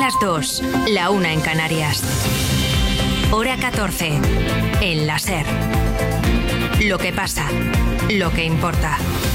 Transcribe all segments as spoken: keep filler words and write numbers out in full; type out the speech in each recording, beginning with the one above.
las dos, la una en Canarias. Hora catorce, en la SER. Lo que pasa, lo que importa.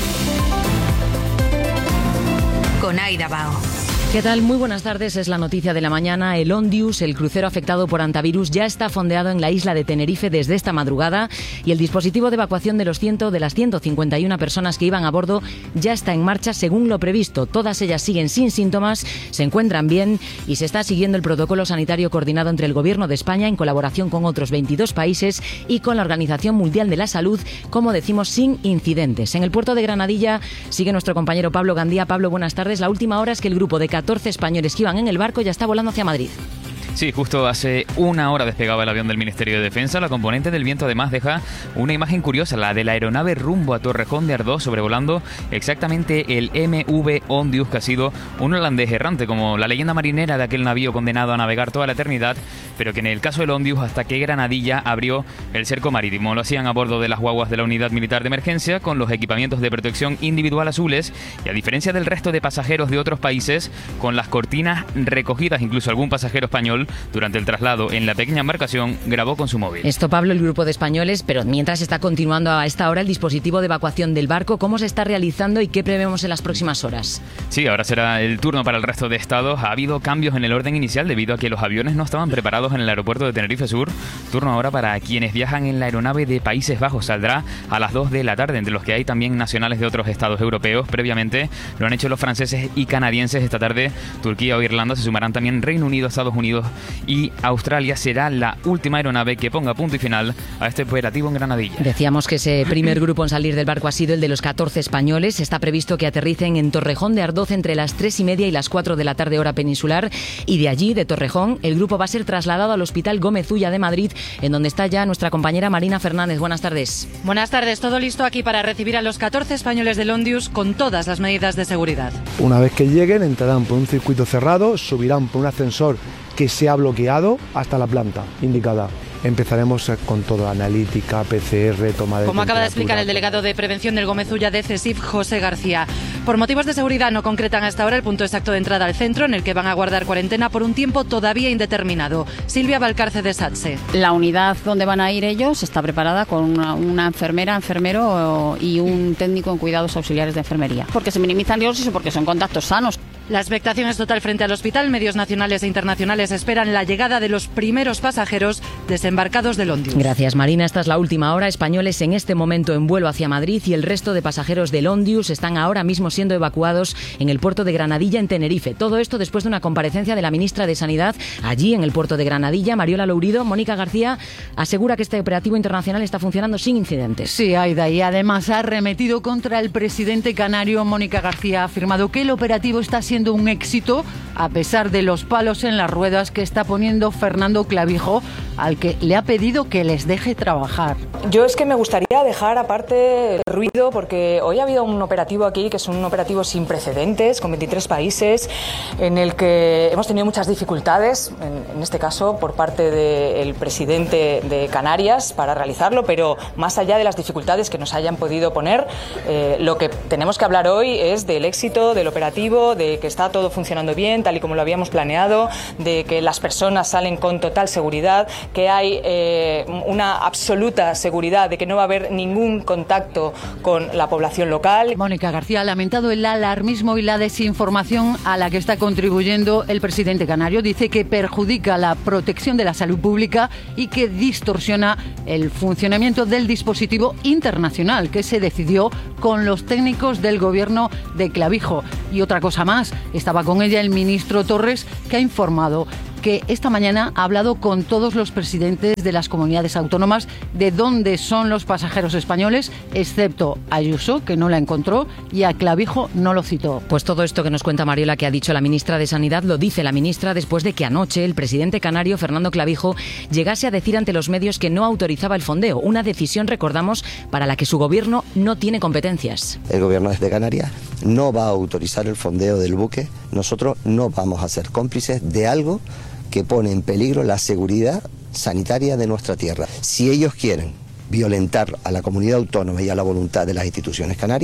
Con Aida Bao. ¿Qué tal? Muy buenas tardes, es la noticia de la mañana. El Ondius, el crucero afectado por antivirus, ya está fondeado en la isla de Tenerife desde esta madrugada y el dispositivo de evacuación de, los cien, de las ciento cincuenta y una personas que iban a bordo ya está en marcha según lo previsto. Todas ellas siguen sin síntomas, se encuentran bien y se está siguiendo el protocolo sanitario coordinado entre el Gobierno de España en colaboración con otros veintidós países y con la Organización Mundial de la Salud, como decimos, sin incidentes. En el puerto de Granadilla sigue nuestro compañero Pablo Gandía. Pablo, buenas tardes. La última hora es que el grupo de catorce españoles que iban en el barco ya está volando hacia Madrid. Sí, justo hace una hora despegaba el avión del Ministerio de Defensa. La componente del viento además deja una imagen curiosa, la de la aeronave rumbo a Torrejón de Ardoz, sobrevolando exactamente el M V Ondius, que ha sido un holandés errante, como la leyenda marinera de aquel navío condenado a navegar toda la eternidad, pero que en el caso del Ondius hasta que Granadilla abrió el cerco marítimo. Lo hacían a bordo de las guaguas de la Unidad Militar de Emergencia, con los equipamientos de protección individual azules, y a diferencia del resto de pasajeros de otros países, con las cortinas recogidas. Incluso algún pasajero español durante el traslado en la pequeña embarcación grabó con su móvil. Esto, Pablo, el grupo de españoles, pero mientras está continuando a esta hora el dispositivo de evacuación del barco, ¿cómo se está realizando y qué prevemos en las próximas horas? Sí, ahora será el turno para el resto de estados. Ha habido cambios en el orden inicial debido a que los aviones no estaban preparados en el aeropuerto de Tenerife Sur. Turno ahora para quienes viajan en la aeronave de Países Bajos. Saldrá a las dos de la tarde, entre los que hay también nacionales de otros estados europeos. Previamente lo han hecho los franceses y canadienses. Esta tarde Turquía o Irlanda, se sumarán también Reino Unido, Estados Unidos y Australia. Será la última aeronave que ponga punto y final a este operativo en Granadilla. Decíamos que ese primer grupo en salir del barco ha sido el de los catorce españoles. Está previsto que aterricen en Torrejón de Ardoz entre las tres y media y las cuatro de la tarde hora peninsular, y de allí, de Torrejón, el grupo va a ser trasladado al Hospital Gómez Ulla de Madrid, en donde está ya nuestra compañera Marina Fernández. Buenas tardes. Buenas tardes, todo listo aquí para recibir a los catorce españoles del Ondius con todas las medidas de seguridad. Una vez que lleguen, entrarán por un circuito cerrado, subirán por un ascensor que se ha bloqueado hasta la planta indicada. Empezaremos con todo, analítica, P C R, toma de Como acaba de temperatura. explicar el delegado de prevención del Gómez Ulla de CESIF, José García. Por motivos de seguridad no concretan hasta ahora el punto exacto de entrada al centro, en el que van a guardar cuarentena por un tiempo todavía indeterminado. Silvia Valcarce de SATSE. La unidad donde van a ir ellos está preparada con una, una enfermera, enfermero y un técnico en cuidados auxiliares de enfermería. Porque se minimizan riesgos y porque son contactos sanos. La expectación es total frente al hospital. Medios nacionales e internacionales esperan la llegada de los primeros pasajeros desembarcados del Ondius. Gracias, Marina. Esta es la última hora. Españoles en este momento en vuelo hacia Madrid y el resto de pasajeros del Ondius están ahora mismo siendo evacuados en el puerto de Granadilla, en Tenerife. Todo esto después de una comparecencia de la ministra de Sanidad allí en el puerto de Granadilla, Mariola Lourido. Mónica García asegura que este operativo internacional está funcionando sin incidentes. Sí, Aida, y además ha arremetido contra el presidente canario. Mónica García ha afirmado que el operativo está siendo un éxito a pesar de los palos en las ruedas que está poniendo Fernando Clavijo, al que le ha pedido que les deje trabajar. Yo es que me gustaría dejar aparte ruido, porque hoy ha habido un operativo aquí que es un operativo sin precedentes, con veintitrés países, en el que hemos tenido muchas dificultades, en, en este caso por parte del presidente de Canarias para realizarlo, pero más allá de las dificultades que nos hayan podido poner, eh, lo que tenemos que hablar hoy es del éxito del operativo, de que está todo funcionando bien, tal y como lo habíamos planeado, de que las personas salen con total seguridad, que hay eh, una absoluta seguridad de que no va a haber ningún contacto con la población local. Mónica García ha lamentado el alarmismo y la desinformación a la que está contribuyendo el presidente canario. Dice que perjudica la protección de la salud pública y que distorsiona el funcionamiento del dispositivo internacional que se decidió con los técnicos del gobierno de Clavijo. Y otra cosa más, estaba con ella el ministro Torres, que ha informado que esta mañana ha hablado con todos los presidentes de las comunidades autónomas de dónde son los pasajeros españoles, excepto a Ayuso, que no la encontró, y a Clavijo no lo citó. Pues todo esto que nos cuenta Mariola, que ha dicho la ministra de Sanidad, lo dice la ministra después de que anoche el presidente canario, Fernando Clavijo, llegase a decir ante los medios que no autorizaba el fondeo, una decisión, recordamos, para la que su gobierno no tiene competencias. El gobierno de Canarias no va a autorizar el fondeo del buque. Nosotros no vamos a ser cómplices de algo que pone en peligro la seguridad sanitaria de nuestra tierra. Si ellos quieren violentar a la comunidad autónoma y a la voluntad de las instituciones canarias,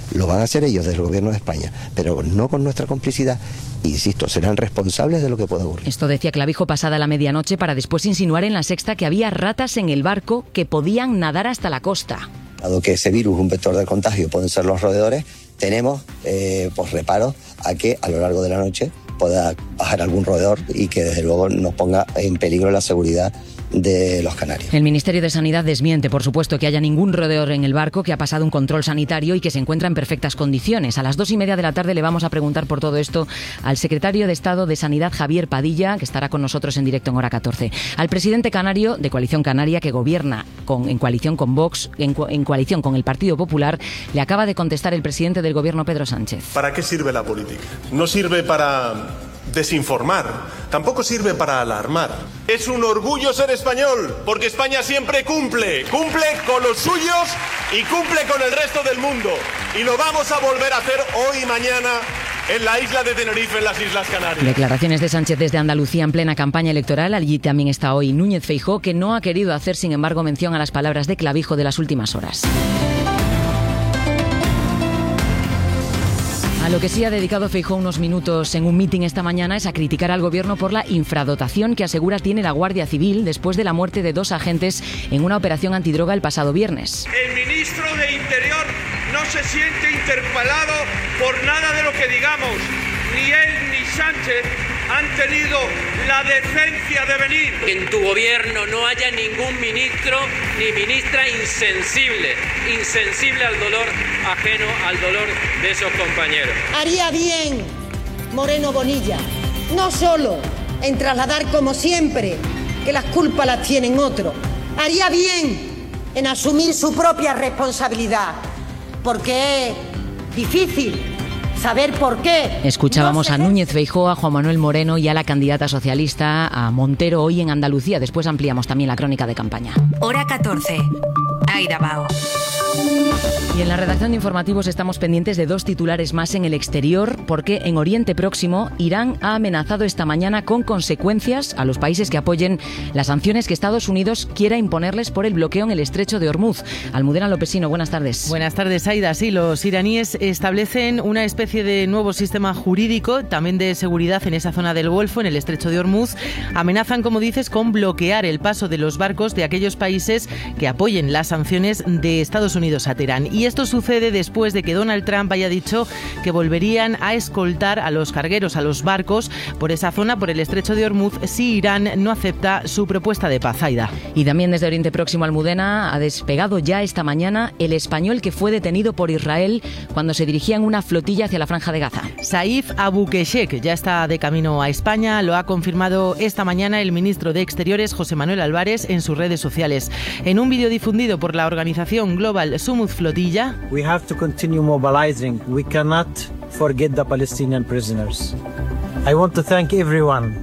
lo van a hacer ellos desde el gobierno de España, pero no con nuestra complicidad. Insisto, serán responsables de lo que pueda ocurrir. Esto decía Clavijo pasada la medianoche para después insinuar en La Sexta que había ratas en el barco que podían nadar hasta la costa. Dado que ese virus, un vector de contagio, pueden ser los roedores, tenemos eh, pues reparos a que a lo largo de la noche pueda bajar algún roedor y que desde luego nos ponga en peligro la seguridad de los canarios. El Ministerio de Sanidad desmiente, por supuesto, que haya ningún roedor en el barco, que ha pasado un control sanitario y que se encuentra en perfectas condiciones. A las dos y media de la tarde le vamos a preguntar por todo esto al secretario de Estado de Sanidad, Javier Padilla, que estará con nosotros en directo en Hora catorce. Al presidente canario de Coalición Canaria, que gobierna con, en coalición con Vox, en, en coalición con el Partido Popular, le acaba de contestar el presidente del Gobierno, Pedro Sánchez. ¿Para qué sirve la política? No sirve para desinformar, tampoco sirve para alarmar. Es un orgullo ser español, porque España siempre cumple, cumple con los suyos y cumple con el resto del mundo. Y lo vamos a volver a hacer hoy y mañana en la isla de Tenerife, en las Islas Canarias. Declaraciones de Sánchez desde Andalucía en plena campaña electoral. Allí también está hoy Núñez Feijóo, que no ha querido hacer, sin embargo, mención a las palabras de Clavijo de las últimas horas. A lo que sí ha dedicado Feijóo unos minutos en un mitin esta mañana es a criticar al Gobierno por la infradotación que asegura tiene la Guardia Civil después de la muerte de dos agentes en una operación antidroga el pasado viernes. El ministro de Interior no se siente interpelado por nada de lo que digamos. Ni él ni Sánchez han tenido la decencia de venir. Que en tu gobierno no haya ningún ministro ni ministra insensible, insensible al dolor ajeno, al dolor de esos compañeros. Haría bien Moreno Bonilla, no solo en trasladar como siempre que las culpas las tienen otros, haría bien en asumir su propia responsabilidad, porque es difícil saber por qué. Escuchábamos no a Núñez Feijóo, a Juan Manuel Moreno y a la candidata socialista, a Montero, hoy en Andalucía. Después ampliamos también la crónica de campaña. Hora catorce. Aida Bao. Y en la redacción de informativos estamos pendientes de dos titulares más en el exterior, porque en Oriente Próximo Irán ha amenazado esta mañana con consecuencias a los países que apoyen las sanciones que Estados Unidos quiera imponerles por el bloqueo en el estrecho de Hormuz. Almudena Lopesino, buenas tardes. Buenas tardes, Aida. Sí, los iraníes establecen una especie de nuevo sistema jurídico, también de seguridad en esa zona del Golfo, en el estrecho de Hormuz. Amenazan, como dices, con bloquear el paso de los barcos de aquellos países que apoyen las sanciones de Estados Unidos a Teherán. Y esto sucede después de que Donald Trump haya dicho que volverían a escoltar a los cargueros, a los barcos, por esa zona, por el estrecho de Hormuz, si Irán no acepta su propuesta de paz. Aida. Y también desde Oriente Próximo, Almudena, ha despegado ya esta mañana el español que fue detenido por Israel cuando se dirigía en una flotilla hacia la Franja de Gaza. Saif Abukeshek ya está de camino a España, lo ha confirmado esta mañana el ministro de Exteriores, José Manuel Álvarez, en sus redes sociales. En un vídeo difundido por la organización Global Sumud Flotilla, We have to continue mobilizing. We cannot forget the Palestinian prisoners. I want to thank everyone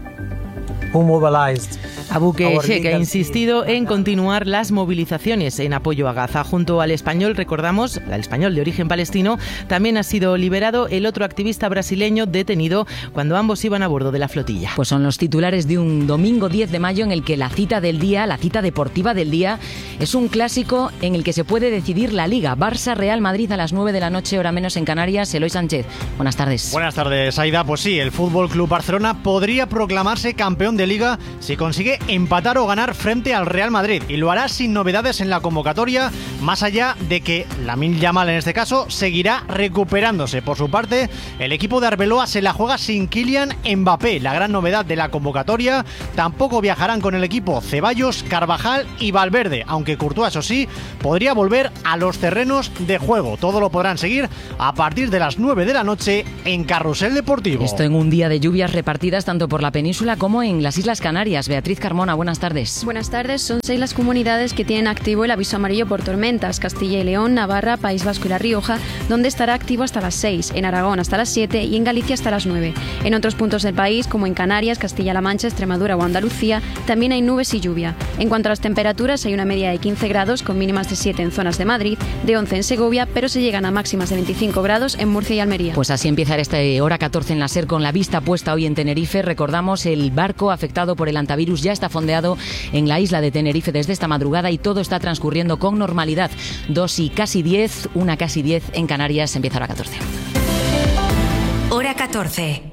who mobilized. Abukeshek ha insistido en continuar las movilizaciones en apoyo a Gaza. Junto al español, recordamos, al español de origen palestino, también ha sido liberado el otro activista brasileño detenido cuando ambos iban a bordo de la flotilla. Pues son los titulares de un domingo diez de mayo en el que la cita del día, la cita deportiva del día, es un clásico en el que se puede decidir la Liga. Barça-Real Madrid a las nueve de la noche, hora menos en Canarias. Eloy Sánchez, buenas tardes. Buenas tardes, Aida. Pues sí, el Fútbol Club Barcelona podría proclamarse campeón de Liga si consigue empatar o ganar frente al Real Madrid, y lo hará sin novedades en la convocatoria, más allá de que Lamine Yamal, en este caso, seguirá recuperándose. Por su parte, el equipo de Arbeloa se la juega sin Kylian Mbappé, la gran novedad de la convocatoria. Tampoco viajarán con el equipo Ceballos, Carvajal y Valverde, aunque Courtois, eso sí, podría volver a los terrenos de juego. Todo lo podrán seguir a partir de las nueve de la noche en Carrusel Deportivo. Esto en un día de lluvias repartidas tanto por la península como en las Islas Canarias. Beatriz Carmona, buenas tardes. Buenas tardes. Son seis las comunidades que tienen activo el aviso amarillo por tormentas: Castilla y León, Navarra, País Vasco y La Rioja, donde estará activo hasta las seis, en Aragón hasta las siete y en Galicia hasta las nueve. En otros puntos del país, como en Canarias, Castilla-La Mancha, Extremadura o Andalucía, también hay nubes y lluvia. En cuanto a las temperaturas, hay una media de quince grados, con mínimas de siete en zonas de Madrid, de once en Segovia, pero se llegan a máximas de veinticinco grados en Murcia y Almería. Pues así empieza esta hora catorce en la SER, con la vista puesta hoy en Tenerife. Recordamos, el barco afectado por el antivirus ya está está fondeado en la isla de Tenerife desde esta madrugada y todo está transcurriendo con normalidad. Dos y casi diez, una casi diez en Canarias, empieza hora catorce. Hora catorce.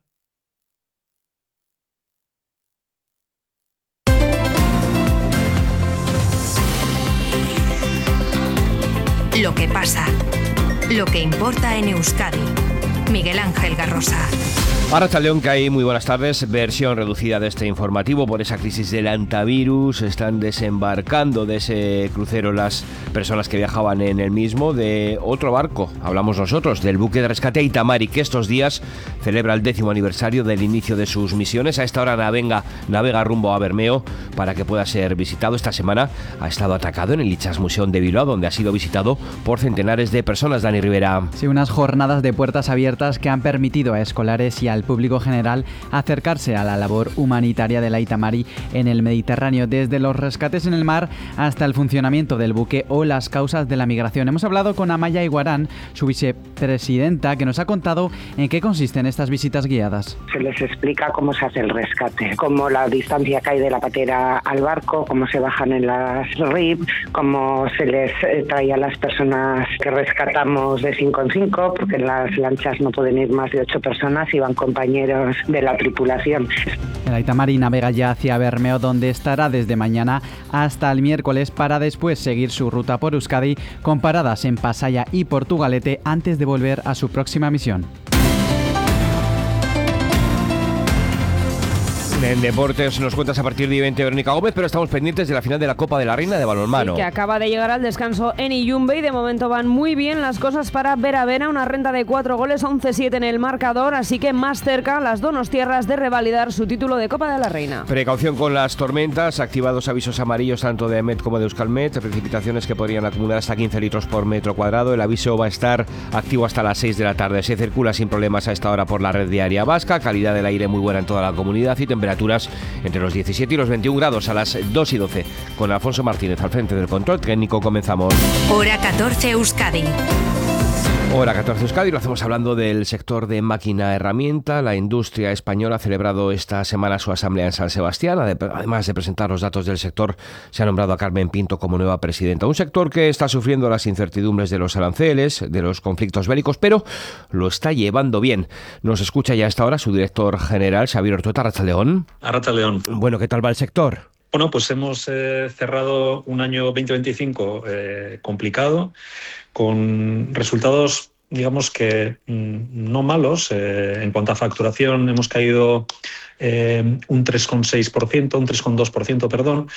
Lo que pasa, lo que importa en Euskadi. Miguel Ángel Garrosa. Arratsaldeon, Kai, muy buenas tardes. Versión reducida de este informativo. Por esa crisis del antivirus están desembarcando de ese crucero las personas que viajaban en el mismo de otro barco. Hablamos nosotros del buque de rescate Itamari, que estos días celebra el décimo aniversario del inicio de sus misiones. A esta hora navega, navega rumbo a Bermeo para que pueda ser visitado. Esta semana ha estado atracado en el Itsasmuseum de Bilbao, donde ha sido visitado por centenares de personas. Dani Rivera. Sí, unas jornadas de puertas abiertas que han permitido a escolares y a al público general acercarse a la labor humanitaria de la Itamari en el Mediterráneo, desde los rescates en el mar hasta el funcionamiento del buque o las causas de la migración. Hemos hablado con Amaya Iguarán, su vicepresidenta, que nos ha contado en qué consisten estas visitas guiadas. Se les explica cómo se hace el rescate, cómo la distancia que hay de la patera al barco, cómo se bajan en las R I P, cómo se les trae a las personas que rescatamos de cinco en cinco, porque en las lanchas no pueden ir más de ocho personas y van compañeros de la tripulación. El Itamari navega ya hacia Bermeo, donde estará desde mañana hasta el miércoles para después seguir su ruta por Euskadi con paradas en Pasaia y Portugalete antes de volver a su próxima misión. En deportes nos cuentas a partir de veinte Verónica Gómez, pero estamos pendientes de la final de la Copa de la Reina de balonmano. Sí, que acaba de llegar al descanso en Iyumbe y de momento van muy bien las cosas para Veravena, una renta de cuatro goles, once siete en el marcador, así que más cerca las donostiarras de revalidar su título de Copa de la Reina. Precaución con las tormentas, activados avisos amarillos tanto de Met como de Euskalmet, precipitaciones que podrían acumular hasta quince litros por metro cuadrado. El aviso va a estar activo hasta las seis de la tarde. Se circula sin problemas a esta hora por la red viaria vasca, calidad del aire muy buena en toda la comunidad y temperaturas entre los diecisiete y los veintiún grados a las dos y doce. Con Alfonso Martínez al frente del control técnico comenzamos. Hora catorce Euskadi. Hora catorce Euskadi, lo hacemos hablando del sector de máquina herramienta. La industria española ha celebrado esta semana su asamblea en San Sebastián. Además de presentar los datos del sector, se ha nombrado a Carmen Pinto como nueva presidenta. Un sector que está sufriendo las incertidumbres de los aranceles, de los conflictos bélicos, pero lo está llevando bien. Nos escucha ya a esta hora su director general, Xavier Ortueta. Arratsaldeon. Arratsaldeon. Bueno, ¿qué tal va el sector? Bueno, pues hemos eh, cerrado un año veinte veinticinco eh, complicado, con resultados, digamos que mmm, no malos. Eh, en cuanto a facturación, hemos caído eh, un tres coma seis por ciento, un tres coma dos por ciento, perdón,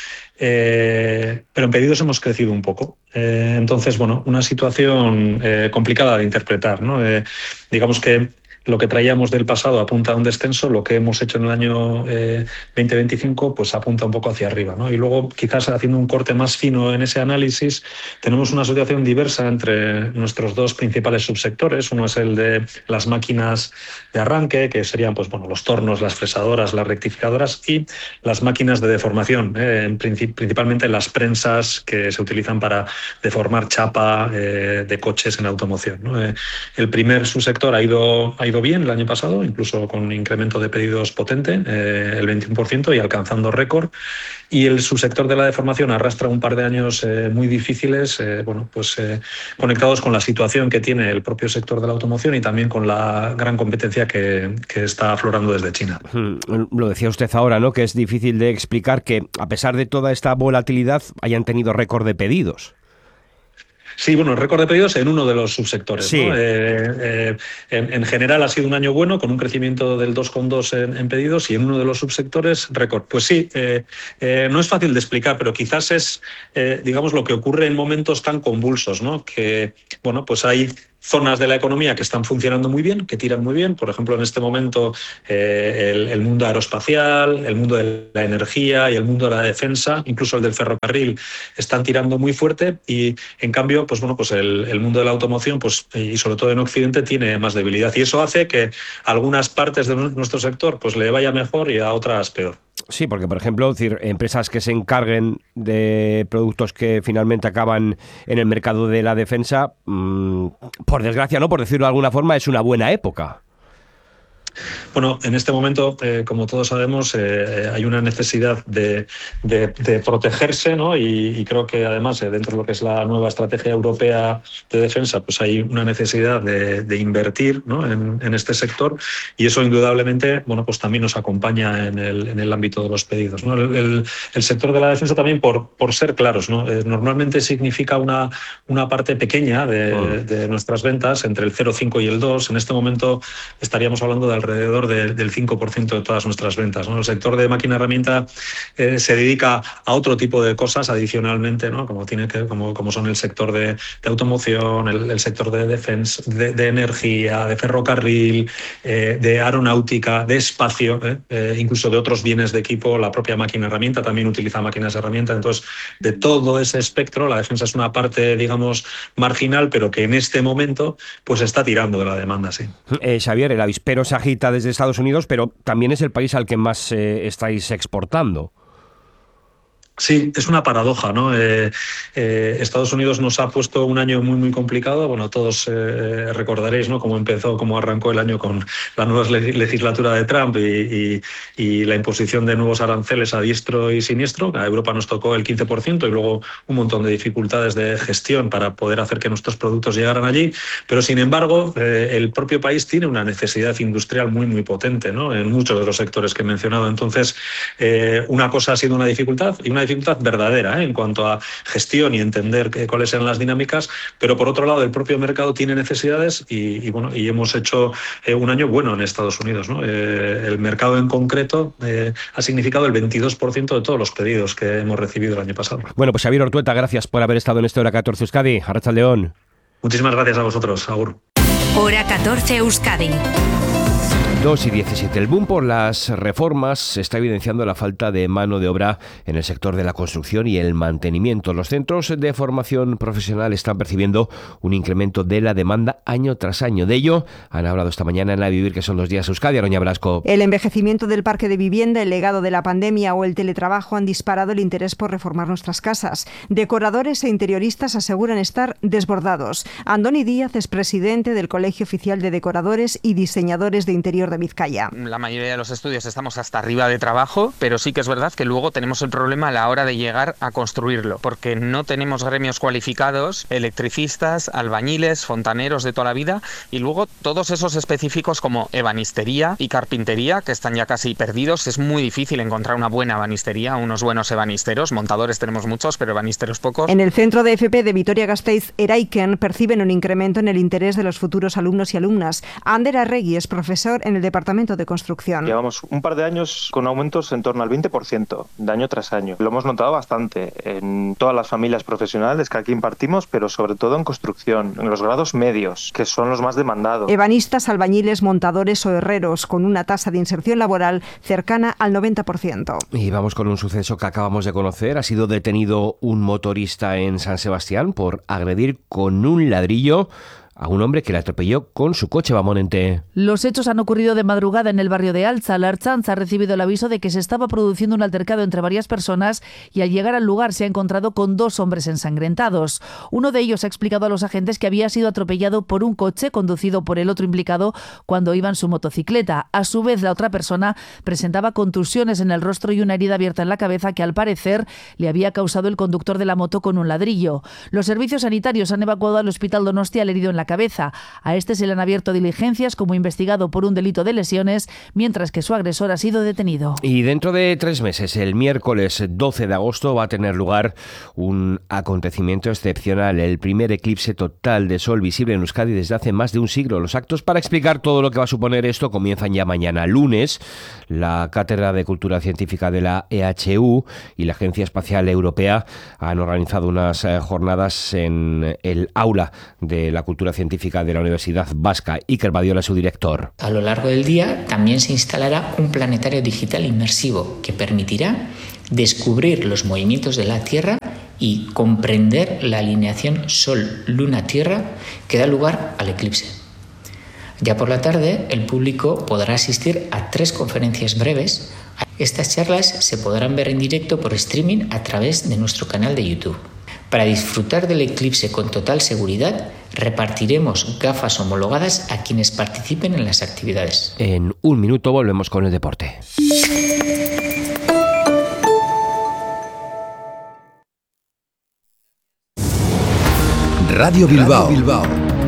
eh, pero en pedidos hemos crecido un poco. Eh, entonces, bueno, una situación eh, complicada de interpretar, ¿no? Eh, digamos que lo que traíamos del pasado apunta a un descenso, lo que hemos hecho en el año eh, veinte veinticinco pues apunta un poco hacia arriba, ¿no? Y luego, quizás haciendo un corte más fino en ese análisis, tenemos una situación diversa entre nuestros dos principales subsectores. Uno es el de las máquinas de arranque, que serían pues, bueno, los tornos, las fresadoras, las rectificadoras, y las máquinas de deformación, eh, en princip- principalmente las prensas que se utilizan para deformar chapa eh, de coches en automoción, ¿no? Eh, el primer subsector ha ido, ha ido bien el año pasado, incluso con un incremento de pedidos potente, eh, el veintiuno por ciento, y alcanzando récord. Y el subsector de la deformación arrastra un par de años eh, muy difíciles, eh, bueno, pues eh, conectados con la situación que tiene el propio sector de la automoción y también con la gran competencia que, que está aflorando desde China. Lo decía usted ahora, ¿no? Que es difícil de explicar que, a pesar de toda esta volatilidad, hayan tenido récord de pedidos. Sí, bueno, el récord de pedidos en uno de los subsectores, sí. ¿no? Eh, eh, en, en general ha sido un año bueno, con un crecimiento del dos coma dos en, en pedidos, y en uno de los subsectores récord. Pues sí, eh, eh, no es fácil de explicar, pero quizás es, eh, digamos, lo que ocurre en momentos tan convulsos, ¿no? Que, bueno, pues hay zonas de la economía que están funcionando muy bien, que tiran muy bien. Por ejemplo, en este momento eh, el, el mundo aeroespacial, el mundo de la energía y el mundo de la defensa, incluso el del ferrocarril, están tirando muy fuerte, y en cambio, pues bueno, pues el, el mundo de la automoción, pues y sobre todo en Occidente, tiene más debilidad, y eso hace que a algunas partes de nuestro sector pues le vaya mejor y a otras peor. Sí, porque, por ejemplo, decir, empresas que se encarguen de productos que finalmente acaban en el mercado de la defensa, mmm, por desgracia, no, por decirlo de alguna forma, es una buena época. Bueno, en este momento, eh, como todos sabemos, eh, hay una necesidad de, de, de protegerse, ¿no? Y, y creo que además eh, dentro de lo que es la nueva estrategia europea de defensa, pues hay una necesidad de, de invertir, ¿no? en, en este sector, y eso indudablemente, bueno, pues también nos acompaña en el, en el ámbito de los pedidos, ¿no? El, el, el sector de la defensa también, por, por ser claros, ¿no? Eh, normalmente significa una, una parte pequeña de, oh. de nuestras ventas, entre el cero coma cinco y el dos. En este momento estaríamos hablando de alrededor de, del cinco por ciento de todas nuestras ventas, ¿no? El sector de máquina herramienta eh, se dedica a otro tipo de cosas adicionalmente, ¿no? Como tiene que, como, como son el sector de, de automoción, el, el sector de defensa, de, de energía, de ferrocarril, eh, de aeronáutica, de espacio, eh, eh, incluso de otros bienes de equipo. La propia máquina herramienta también utiliza máquinas herramienta. Entonces, de todo ese espectro, la defensa es una parte, digamos, marginal, pero que en este momento pues está tirando de la demanda, sí. Eh, Xavier, el avispero se agita desde Estados Unidos, pero también es el país al que más eh, estáis exportando. Sí, es una paradoja, ¿no? Eh, eh, Estados Unidos nos ha puesto un año muy, muy complicado. Bueno, todos eh, recordaréis, ¿no? Cómo empezó, cómo arrancó el año con la nueva legislatura de Trump y, y, y la imposición de nuevos aranceles a diestro y siniestro. A Europa nos tocó el quince por ciento y luego un montón de dificultades de gestión para poder hacer que nuestros productos llegaran allí. Pero, sin embargo, eh, el propio país tiene una necesidad industrial muy, muy potente, ¿no? En muchos de los sectores que he mencionado. Entonces, eh, una cosa ha sido una dificultad y una dificultad verdadera, ¿eh? En cuanto a gestión y entender que, cuáles eran las dinámicas, pero por otro lado el propio mercado tiene necesidades y, y bueno, y hemos hecho eh, un año bueno en Estados Unidos, ¿no? Eh, el mercado en concreto eh, ha significado el veintidós por ciento de todos los pedidos que hemos recibido el año pasado. Bueno, pues Xavier Ortueta, gracias por haber estado en este Hora catorce Euskadi. Arratsaldeon. Muchísimas gracias a vosotros, agur. Hora catorce Euskadi. dos y diecisiete. El boom por las reformas está evidenciando la falta de mano de obra en el sector de la construcción y el mantenimiento. Los centros de formación profesional están percibiendo un incremento de la demanda año tras año. De ello han hablado esta mañana en La Vivir, que son los días Euskadi. Aroña Blasco. El envejecimiento del parque de vivienda, el legado de la pandemia o el teletrabajo han disparado el interés por reformar nuestras casas. Decoradores e interioristas aseguran estar desbordados. Andoni Díaz es presidente del Colegio Oficial de Decoradores y Diseñadores de Interior de Vizcaya. La mayoría de los estudios estamos hasta arriba de trabajo, pero sí que es verdad que luego tenemos el problema a la hora de llegar a construirlo, porque no tenemos gremios cualificados, electricistas, albañiles, fontaneros de toda la vida, y luego todos esos específicos como ebanistería y carpintería, que están ya casi perdidos. Es muy difícil encontrar una buena ebanistería, unos buenos ebanisteros. Montadores tenemos muchos, pero ebanisteros pocos. En el centro de F P de Vitoria-Gasteiz, Eraiken, perciben un incremento en el interés de los futuros alumnos y alumnas. Ander Arregui es profesor en el Departamento de Construcción. Llevamos un par de años con aumentos en torno al veinte por ciento de año tras año. Lo hemos notado bastante en todas las familias profesionales que aquí impartimos, pero sobre todo en construcción, en los grados medios, que son los más demandados. Ebanistas, albañiles, montadores o herreros, con una tasa de inserción laboral cercana al noventa por ciento. Y vamos con un suceso que acabamos de conocer. Ha sido detenido un motorista en San Sebastián por agredir con un ladrillo a un hombre que le atropelló con su coche. Bamonente. Los hechos han ocurrido de madrugada en el barrio de Alza. La Ertzaintza ha recibido el aviso de que se estaba produciendo un altercado entre varias personas y al llegar al lugar se ha encontrado con dos hombres ensangrentados. Uno de ellos ha explicado a los agentes que había sido atropellado por un coche conducido por el otro implicado cuando iba en su motocicleta. A su vez, la otra persona presentaba contusiones en el rostro y una herida abierta en la cabeza que al parecer le había causado el conductor de la moto con un ladrillo. Los servicios sanitarios han evacuado al hospital Donostia al herido en la cabeza. A este se le han abierto diligencias como investigado por un delito de lesiones, mientras que su agresor ha sido detenido. Y dentro de tres meses, el miércoles doce de agosto, va a tener lugar un acontecimiento excepcional, el primer eclipse total de sol visible en Euskadi desde hace más de un siglo. Los actos para explicar todo lo que va a suponer esto comienzan ya mañana lunes. La Cátedra de Cultura Científica de la E H U y la Agencia Espacial Europea han organizado unas jornadas en el aula de la cultura científica de la Universidad Vasca. Iker Badiola, su director. A lo largo del día también se instalará un planetario digital inmersivo que permitirá descubrir los movimientos de la Tierra y comprender la alineación Sol-Luna-Tierra que da lugar al eclipse. Ya por la tarde, el público podrá asistir a tres conferencias breves. Estas charlas se podrán ver en directo por streaming a través de nuestro canal de YouTube. Para disfrutar del eclipse con total seguridad, repartiremos gafas homologadas a quienes participen en las actividades. En un minuto volvemos con el deporte. Radio Bilbao. Radio Bilbao.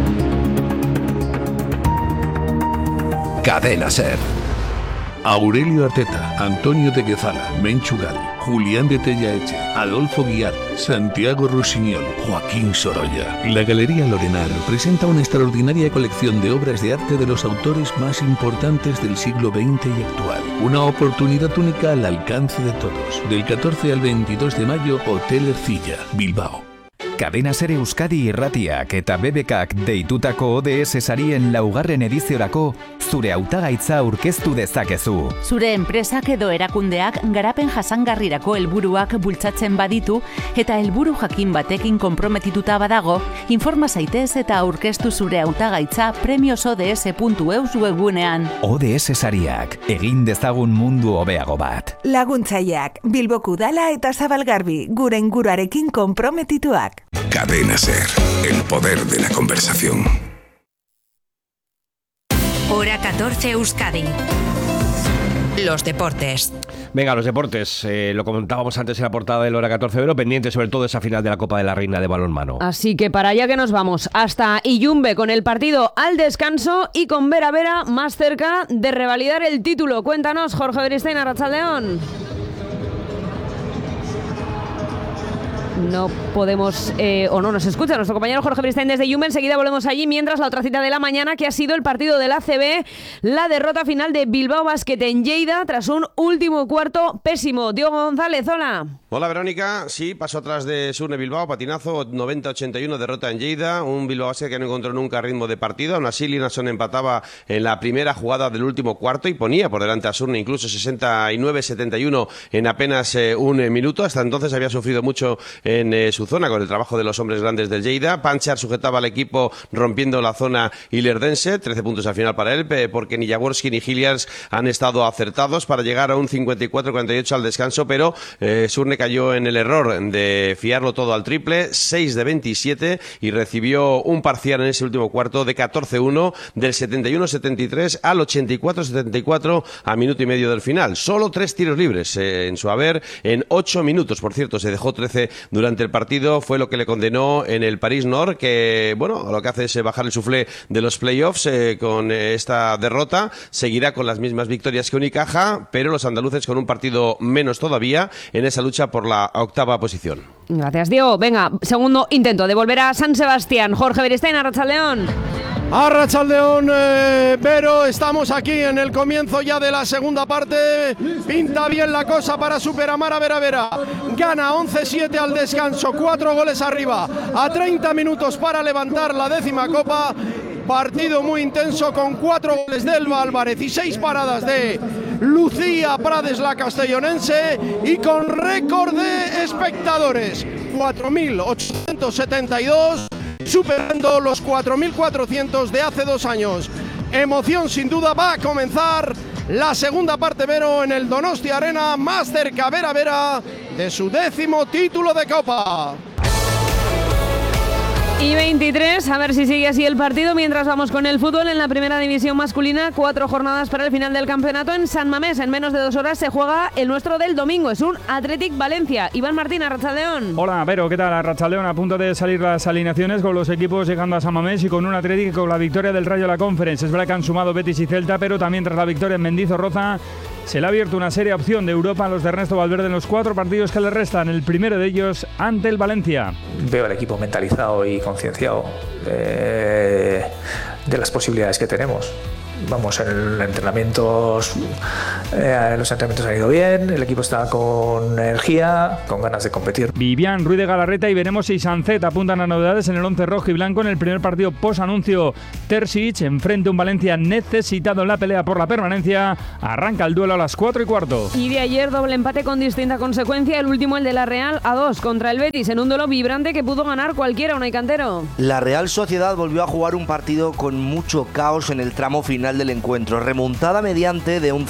Cadena SER. Aurelio Arteta, Antonio de Guezala, Menchugal, Julián de Tellaeche, Adolfo Guiar, Santiago Rusiñol, Joaquín Sorolla. La Galería Lorenar presenta una extraordinaria colección de obras de arte de los autores más importantes del siglo veinte y actual. Una oportunidad única al alcance de todos. Del catorce al veintidós de mayo, Hotel Ercilla, Bilbao. Cadena SER Euskadi irratiak eta B B Kak deitutako O D S sarien laugarren ediziorako zure hautagaitza aurkeztu dezakezu. Zure enpresak edo erakundeak garapen jasangarrirako helburuak bultzatzen baditu eta helburu jakin batekin konprometituta badago, informa zaitez eta aurkeztu zure hautagaitza premios O D S puntu eus webunean. O D S sariak, egin dezagun mundu hobeago bat. Laguntzaileak, Bilboko Udala eta Zabalgarbi, gure inguruarekin konprometituak. Cadena SER, el poder de la conversación. Hora catorce Euskadi. Los deportes. Venga, los deportes. Eh, lo comentábamos antes en la portada del Hora catorce, pero pendiente sobre todo esa final de la Copa de la Reina de balonmano. Así que para allá que nos vamos, hasta Iyumbe con el partido al descanso y con Vera Vera más cerca de revalidar el título. Cuéntanos, Jorge Beristain, Arratsaldeon. No podemos, eh, o no nos escucha nuestro compañero Jorge Beristain desde Iyumbe. Enseguida volvemos allí, mientras la otra cita de la mañana, que ha sido el partido del A C B, la derrota final de Bilbao Basket en Lleida tras un último cuarto pésimo. Diogo González, hola. Hola Verónica, sí, pasó atrás de Surne Bilbao, patinazo, noventa a ochenta y uno, derrota en Lleida, un Bilbao Basket que no encontró nunca ritmo de partido. Aún así, Linason empataba en la primera jugada del último cuarto y ponía por delante a Surne incluso sesenta y nueve a setenta y uno en apenas eh, un eh, minuto. Hasta entonces había sufrido mucho en eh, su zona con el trabajo de los hombres grandes del Lleida. Panchar sujetaba al equipo rompiendo la zona ilerdense, trece puntos al final para él, porque ni Jaworski ni Hilliard han estado acertados para llegar a un cincuenta y cuatro a cuarenta y ocho al descanso, pero eh, Surne cayó en el error de fiarlo todo al triple, seis de veintisiete, y recibió un parcial en ese último cuarto de catorce a uno, del setenta y uno a setenta y tres al ochenta y cuatro a setenta y cuatro a minuto y medio del final. Solo tres tiros libres eh, en su haber en ocho minutos, por cierto, se dejó trece durante el partido, fue lo que le condenó en el París Nord, que bueno, lo que hace es bajar el suflé de los playoffs eh, con eh, esta derrota. Seguirá con las mismas victorias que Unicaja, pero los andaluces con un partido menos todavía en esa lucha por la octava posición. Gracias, Diego. Venga, segundo intento de volver a San Sebastián. Jorge Beristain, Arratsaldeon. Arratsaldeon, eh, Vero, estamos aquí en el comienzo ya de la segunda parte. Pinta bien la cosa para Superamara Vera Vera. Gana once siete al descanso, cuatro goles arriba, a treinta minutos para levantar la décima copa. Partido muy intenso con cuatro goles de Elba Álvarez y seis paradas de Lucía Prades, la castellonense, y con récord de espectadores, cuatro mil ochocientos setenta y dos, superando los cuatro mil cuatrocientos de hace dos años. Emoción sin duda, va a comenzar la segunda parte, Vero, en el Donostia Arena, más cerca Vera Vera de su décimo título de Copa. Y veintitrés, a ver si sigue así el partido, mientras vamos con el fútbol en la primera división masculina. Cuatro jornadas para el final del campeonato en San Mamés. En menos de dos horas se juega el nuestro del domingo. Es un Athletic Valencia. Iván Martín, Arratsaldeon. Hola, Vero, ¿qué tal? Arratsaldeon, a punto de salir las alineaciones con los equipos llegando a San Mamés y con un Athletic con la victoria del Rayo de la Conference. Es verdad que han sumado Betis y Celta, pero también tras la victoria en Mendizorroza se le ha abierto una seria opción de Europa a los de Ernesto Valverde en los cuatro partidos que le restan. El primero de ellos ante el Valencia. Veo al equipo mentalizado y concienciado eh, de las posibilidades que tenemos. Vamos, en el entrenamientos, eh, los entrenamientos han ido bien, el equipo está con energía, con ganas de competir. Vivian, Ruiz de Galarreta y veremos si Sancet apuntan a novedades en el once rojo y blanco en el primer partido post-anuncio. Terzic enfrente a un Valencia necesitado en la pelea por la permanencia. Arranca el duelo a las cuatro y cuarto. Y de ayer doble empate con distinta consecuencia, el último el de la Real a dos contra el Betis en un duelo vibrante que pudo ganar cualquiera, Unai Cantero. La Real Sociedad volvió a jugar un partido con mucho caos en el tramo final del encuentro. Remontada mediante de un cero dos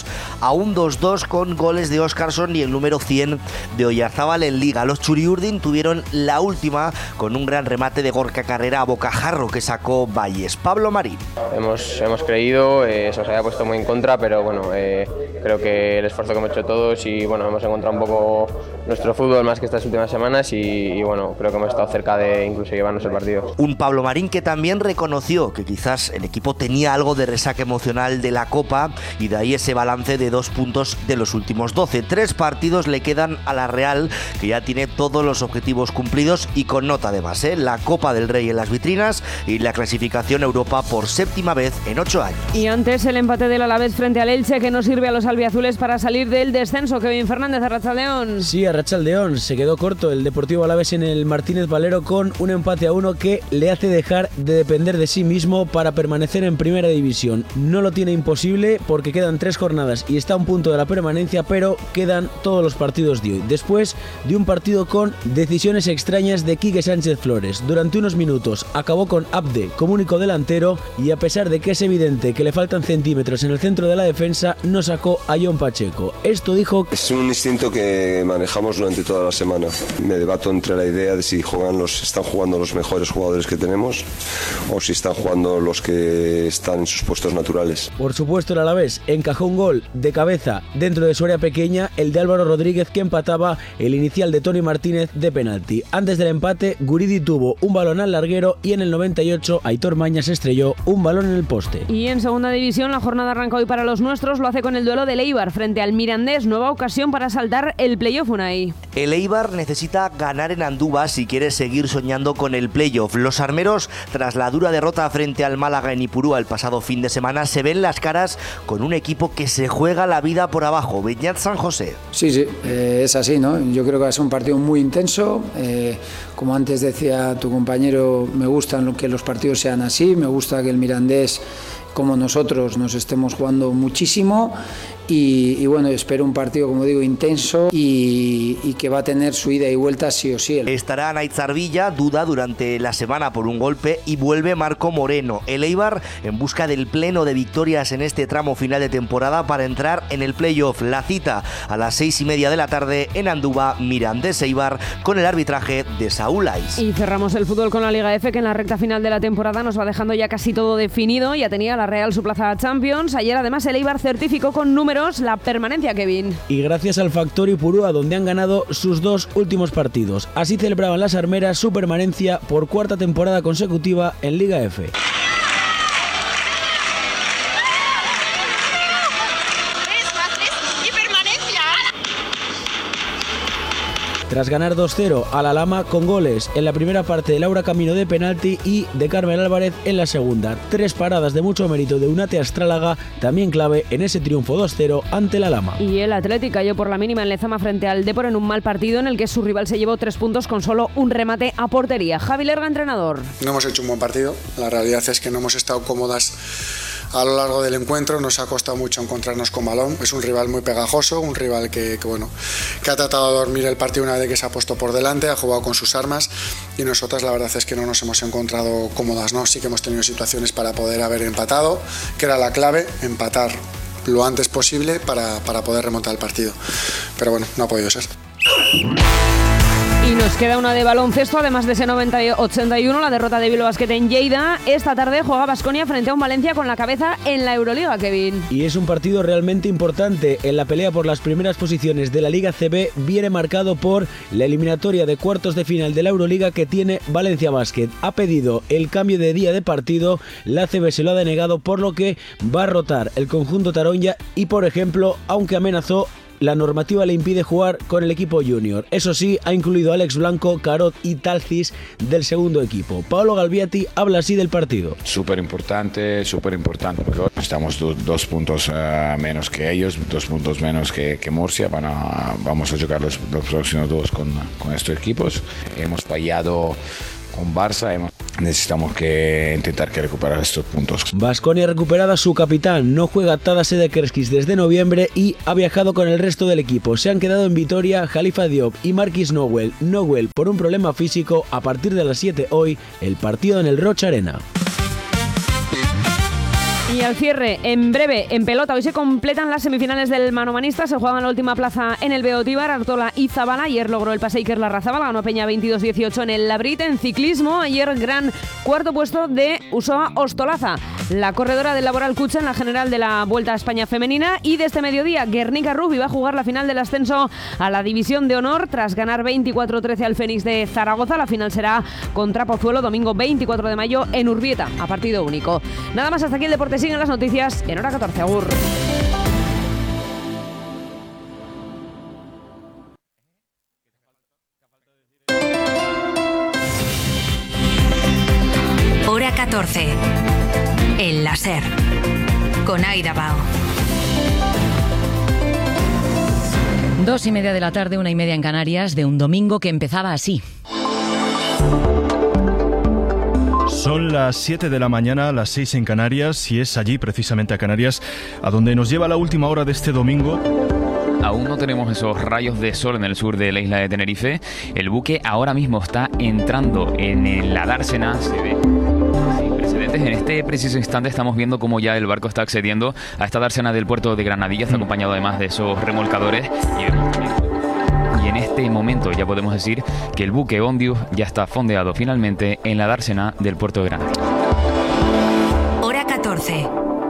minutos a un dos dos con goles de Óscarson y el número cien de Oyarzábal en Liga. Los Churiurdin tuvieron la última con un gran remate de Gorka Carrera a bocajarro que sacó Valles. Pablo Marín. Hemos, hemos creído, eh, se nos había puesto muy en contra, pero bueno, eh, creo que el esfuerzo que hemos hecho todos y bueno, hemos encontrado un poco nuestro fútbol más que estas últimas semanas y, y bueno, creo que hemos estado cerca de incluso llevarnos el partido. Un Pablo Marín que también reconoció que quizás el equipo tenía algo de resaca emocional de la Copa y de ahí ese balance de dos puntos de los últimos doce. Tres partidos le quedan a la Real, que ya tiene todos los objetivos cumplidos y con nota además, ¿eh? La Copa del Rey en las vitrinas y la clasificación a Europa por séptima vez en ocho años. Y antes el empate del Alavés frente al Elche, que no sirve a los albiazules para salir del descenso. Kevin Fernández, Arrachaldeón. Sí, Arrachaldeón, se quedó corto el Deportivo Alavés en el Martínez Valero con un empate a uno que le hace dejar de depender de sí mismo para permanecer en primera división. No lo tiene imposible porque quedan tres jornadas y está a un punto de la permanencia, pero quedan todos los partidos de hoy. Después de un partido con decisiones extrañas de Quique Sánchez Flores. Durante unos minutos acabó con Abde como único delantero y a pesar de que es evidente que le faltan centímetros en el centro de la defensa, no sacó a John Pacheco. Esto dijo: es un instinto que manejamos durante toda la semana. Me debato entre la idea de si juegan los, están jugando los mejores jugadores que tenemos o si están jugando los que están en sus puestos naturales. Por supuesto, el Alavés encajó un gol de cabeza dentro de su área pequeña, el de Álvaro Rodríguez, que empataba el inicial de Tony Martínez de penalti. Antes del empate, Guridi tuvo un balón al larguero y en el noventa y ocho Aitor Mañas estrelló un balón en el poste. Y en segunda división la jornada arranca hoy para los nuestros, lo hace con el duelo del Eibar frente al Mirandés, nueva ocasión para saltar el playoff. Unai. El Eibar necesita ganar en Andúba si quiere seguir soñando con el playoff. Los armeros, tras la dura derrota frente al Málaga en Ipurúa el pasado fin de semana, se ven las caras con un equipo que se juega la vida por abajo. Beñat San José. Sí, sí, eh, es así, ¿no? Yo creo que va a ser un partido muy intenso. Eh, como antes decía tu compañero, me gustan que los partidos sean así, me gusta que el Mirandés, como nosotros, nos estemos jugando muchísimo y, y bueno, espero un partido, como digo, intenso y, y que va a tener su ida y vuelta sí o sí. Estará Naitzar Villa, duda durante la semana por un golpe, y vuelve Marco Moreno. El Eibar en busca del pleno de victorias en este tramo final de temporada para entrar en el playoff. La cita a las seis y media de la tarde en Andúba, Mirandés Eibar, con el arbitraje de Saúl Ais. Y cerramos el fútbol con la Liga F, que en la recta final de la temporada nos va dejando ya casi todo definido. Ya tenía la Real su plaza a Champions. Ayer además el Eibar certificó con números la permanencia, Kevin. Y gracias al Factor Ipurúa, donde han ganado sus dos últimos partidos. Así celebraban las armeras su permanencia por cuarta temporada consecutiva en Liga F. Tras ganar dos cero a la Lama con goles en la primera parte de Laura Camino de penalti y de Carmen Álvarez en la segunda. Tres paradas de mucho mérito de Unate Astrálaga, también clave en ese triunfo dos cero ante la Lama. Y el Athletic cayó por la mínima en Lezama frente al Depor en un mal partido en el que su rival se llevó tres puntos con solo un remate a portería. Javi Lerga, entrenador. No hemos hecho un buen partido, la realidad es que no hemos estado cómodas a lo largo del encuentro, nos ha costado mucho encontrarnos con balón. Es un rival muy pegajoso, un rival que, que, bueno, que ha tratado de dormir el partido una vez que se ha puesto por delante, ha jugado con sus armas y nosotras la verdad es que no nos hemos encontrado cómodas, ¿no? Sí que hemos tenido situaciones para poder haber empatado, que era la clave, empatar lo antes posible para, para poder remontar el partido. Pero bueno, no ha podido ser. Y nos queda una de baloncesto, además de ese noventa ochenta y uno, la derrota de Bilbao Basket en Lleida. Esta tarde juega Baskonia frente a un Valencia con la cabeza en la Euroliga, Kevin. Y es un partido realmente importante. En la pelea por las primeras posiciones de la Liga C B viene marcado por la eliminatoria de cuartos de final de la Euroliga que tiene Valencia Basket. Ha pedido el cambio de día de partido, la C B se lo ha denegado, por lo que va a rotar el conjunto taronja y, por ejemplo, aunque amenazó, la normativa le impide jugar con el equipo junior. Eso sí, ha incluido a Alex Blanco, Carot y Talcis del segundo equipo. Paolo Galviati habla así del partido. Súper importante, súper importante, porque estamos do, dos puntos uh, menos que ellos, dos puntos menos que, que Murcia. Van a, vamos a jugar los, los próximos dos con, con estos equipos. Hemos fallado con Barça, hemos, necesitamos que intentar que recuperar estos puntos. Baskonia ha recuperado a su capitán, no juega Tadas Sedekerskis desde noviembre y ha viajado con el resto del equipo. Se han quedado en Vitoria Khalifa Diop y Marquis Nowell. Nowell por un problema físico. A partir de las siete hoy, el partido en el Rocha Arena. Y al cierre, en breve, en pelota, hoy se completan las semifinales del manomanista. Se juegan la última plaza en el Beotíbar, Artola y Zabala. Ayer logró el Paseo Iker Larrazábal, ganó Peña veintidós dieciocho en el Labrit. En ciclismo, ayer gran cuarto puesto de Usoa Ostolaza, la corredora del Laboral Cucha en la general de la Vuelta a España femenina. Y de este mediodía, Guernica Rugby va a jugar la final del ascenso a la División de Honor tras ganar veinticuatro trece al Fénix de Zaragoza. La final será contra Pozuelo, domingo veinticuatro de mayo en Urbieta, a partido único. Nada más, hasta aquí el deporte. Siguen las noticias en Hora catorce. Agur. Hora catorce. El láser. Con Aida Bao. Dos y media de la tarde, una y media en Canarias, de un domingo que empezaba así. Son las siete de la mañana, las seis en Canarias, y es allí, precisamente a Canarias, a donde nos lleva la última hora de este domingo. Aún no tenemos esos rayos de sol en el sur de la isla de Tenerife. El buque ahora mismo está entrando en la dársena, se ve sin precedentes. En este preciso instante estamos viendo cómo ya el barco está accediendo a esta dársena del puerto de Granadilla. Está acompañado además de esos remolcadores y vemos también. Y en este momento ya podemos decir que el buque Ondius ya está fondeado finalmente en la dársena del puerto de Granada. Hora catorce.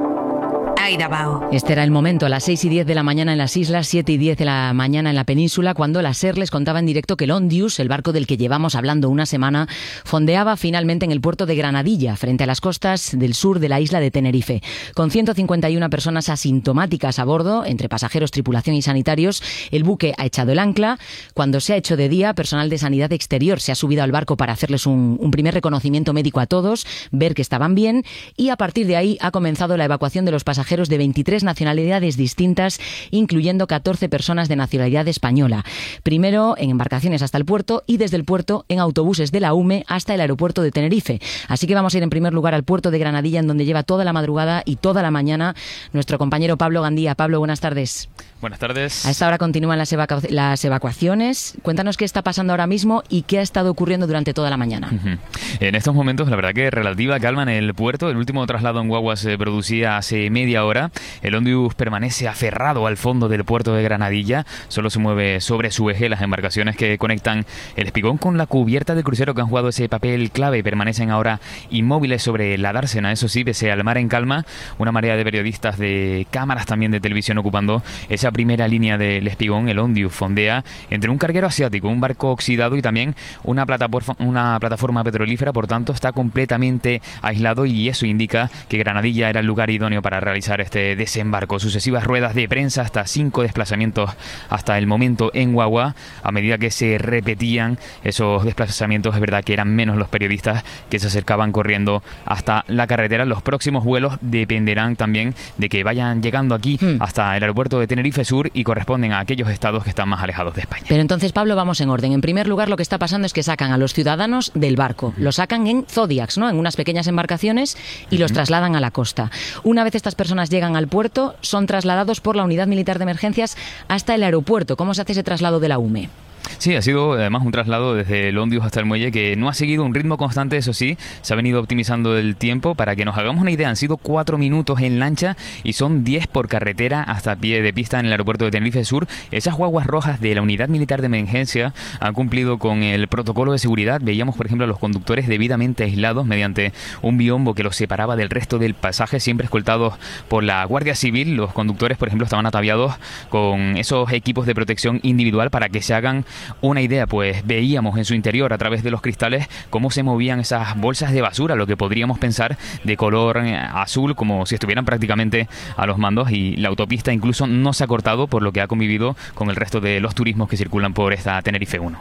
Aida Bao. Este era el momento, a las seis y diez de la mañana en las islas, siete y diez de la mañana en la península, cuando la SER les contaba en directo que el Ondius, el barco del que llevamos hablando una semana, fondeaba finalmente en el puerto de Granadilla, frente a las costas del sur de la isla de Tenerife. Con ciento cincuenta y una personas asintomáticas a bordo, entre pasajeros, tripulación y sanitarios, el buque ha echado el ancla. Cuando se ha hecho de día, personal de sanidad exterior se ha subido al barco para hacerles un, un primer reconocimiento médico a todos, ver que estaban bien, y a partir de ahí ha comenzado la evacuación de los pasajeros de veintitrés nacionalidades distintas, incluyendo catorce personas de nacionalidad española. Primero en embarcaciones hasta el puerto y desde el puerto en autobuses de la U M E hasta el aeropuerto de Tenerife. Así que vamos a ir en primer lugar al puerto de Granadilla, en donde lleva toda la madrugada y toda la mañana nuestro compañero Pablo Gandía. Pablo, buenas tardes. Buenas tardes. A esta hora continúan las, evacu- las evacuaciones. Cuéntanos qué está pasando ahora mismo y qué ha estado ocurriendo durante toda la mañana. Uh-huh. En estos momentos, la verdad que relativa calma en el puerto. El último traslado en guagua se producía hace media hora. El Ondius permanece aferrado al fondo del puerto de Granadilla. Solo se mueve sobre su eje. Las embarcaciones que conectan el espigón con la cubierta del crucero, que han jugado ese papel clave, permanecen ahora inmóviles sobre la dársena. Eso sí, pese al mar en calma, una marea de periodistas, de cámaras también de televisión ocupando esa primera línea del espigón. El Ondius fondea entre un carguero asiático, un barco oxidado y también una plataforma, una plataforma petrolífera. Por tanto, está completamente aislado, y eso indica que Granadilla era el lugar idóneo para realizar este desembarco. Sucesivas ruedas de prensa, hasta cinco desplazamientos hasta el momento en guagua. A medida que se repetían esos desplazamientos, es verdad que eran menos los periodistas que se acercaban corriendo hasta la carretera. Los próximos vuelos dependerán también de que vayan llegando aquí hmm. hasta el aeropuerto de Tenerife Sur, y corresponden a aquellos estados que están más alejados de España. Pero entonces, Pablo, vamos en orden. En primer lugar, lo que está pasando es que sacan a los ciudadanos del barco. Los sacan en Zodiacs, ¿no? En unas pequeñas embarcaciones, y los uh-huh. trasladan a la costa. Una vez estas personas llegan al puerto, son trasladados por la Unidad Militar de Emergencias hasta el aeropuerto. ¿Cómo se hace ese traslado de la U M E? Sí, ha sido además un traslado desde el Ondius hasta el muelle que no ha seguido un ritmo constante, eso sí, se ha venido optimizando el tiempo. Para que nos hagamos una idea, han sido cuatro minutos en lancha y son diez por carretera hasta pie de pista en el aeropuerto de Tenerife Sur. Esas guaguas rojas de la Unidad Militar de Emergencia han cumplido con el protocolo de seguridad. Veíamos, por ejemplo, a los conductores debidamente aislados mediante un biombo que los separaba del resto del pasaje, siempre escoltados por la Guardia Civil. Los conductores, por ejemplo, estaban ataviados con esos equipos de protección individual. Para que se hagan una idea, pues veíamos en su interior, a través de los cristales, cómo se movían esas bolsas de basura, lo que podríamos pensar de color azul, como si estuvieran prácticamente a los mandos, y la autopista incluso no se ha cortado, por lo que ha convivido con el resto de los turismos que circulan por esta Tenerife uno.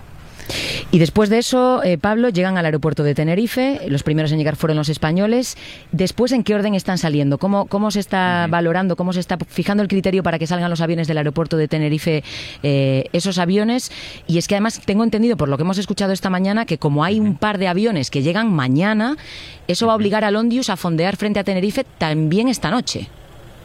Y después de eso, eh, Pablo, llegan al aeropuerto de Tenerife. Los primeros en llegar fueron los españoles. Después, ¿en qué orden están saliendo? ¿Cómo, cómo se está uh-huh. valorando? ¿Cómo se está fijando el criterio para que salgan los aviones del aeropuerto de Tenerife, eh, esos aviones? Y es que además tengo entendido, por lo que hemos escuchado esta mañana, que como hay un par de aviones que llegan mañana, eso va a obligar al Ondius a fondear frente a Tenerife también esta noche.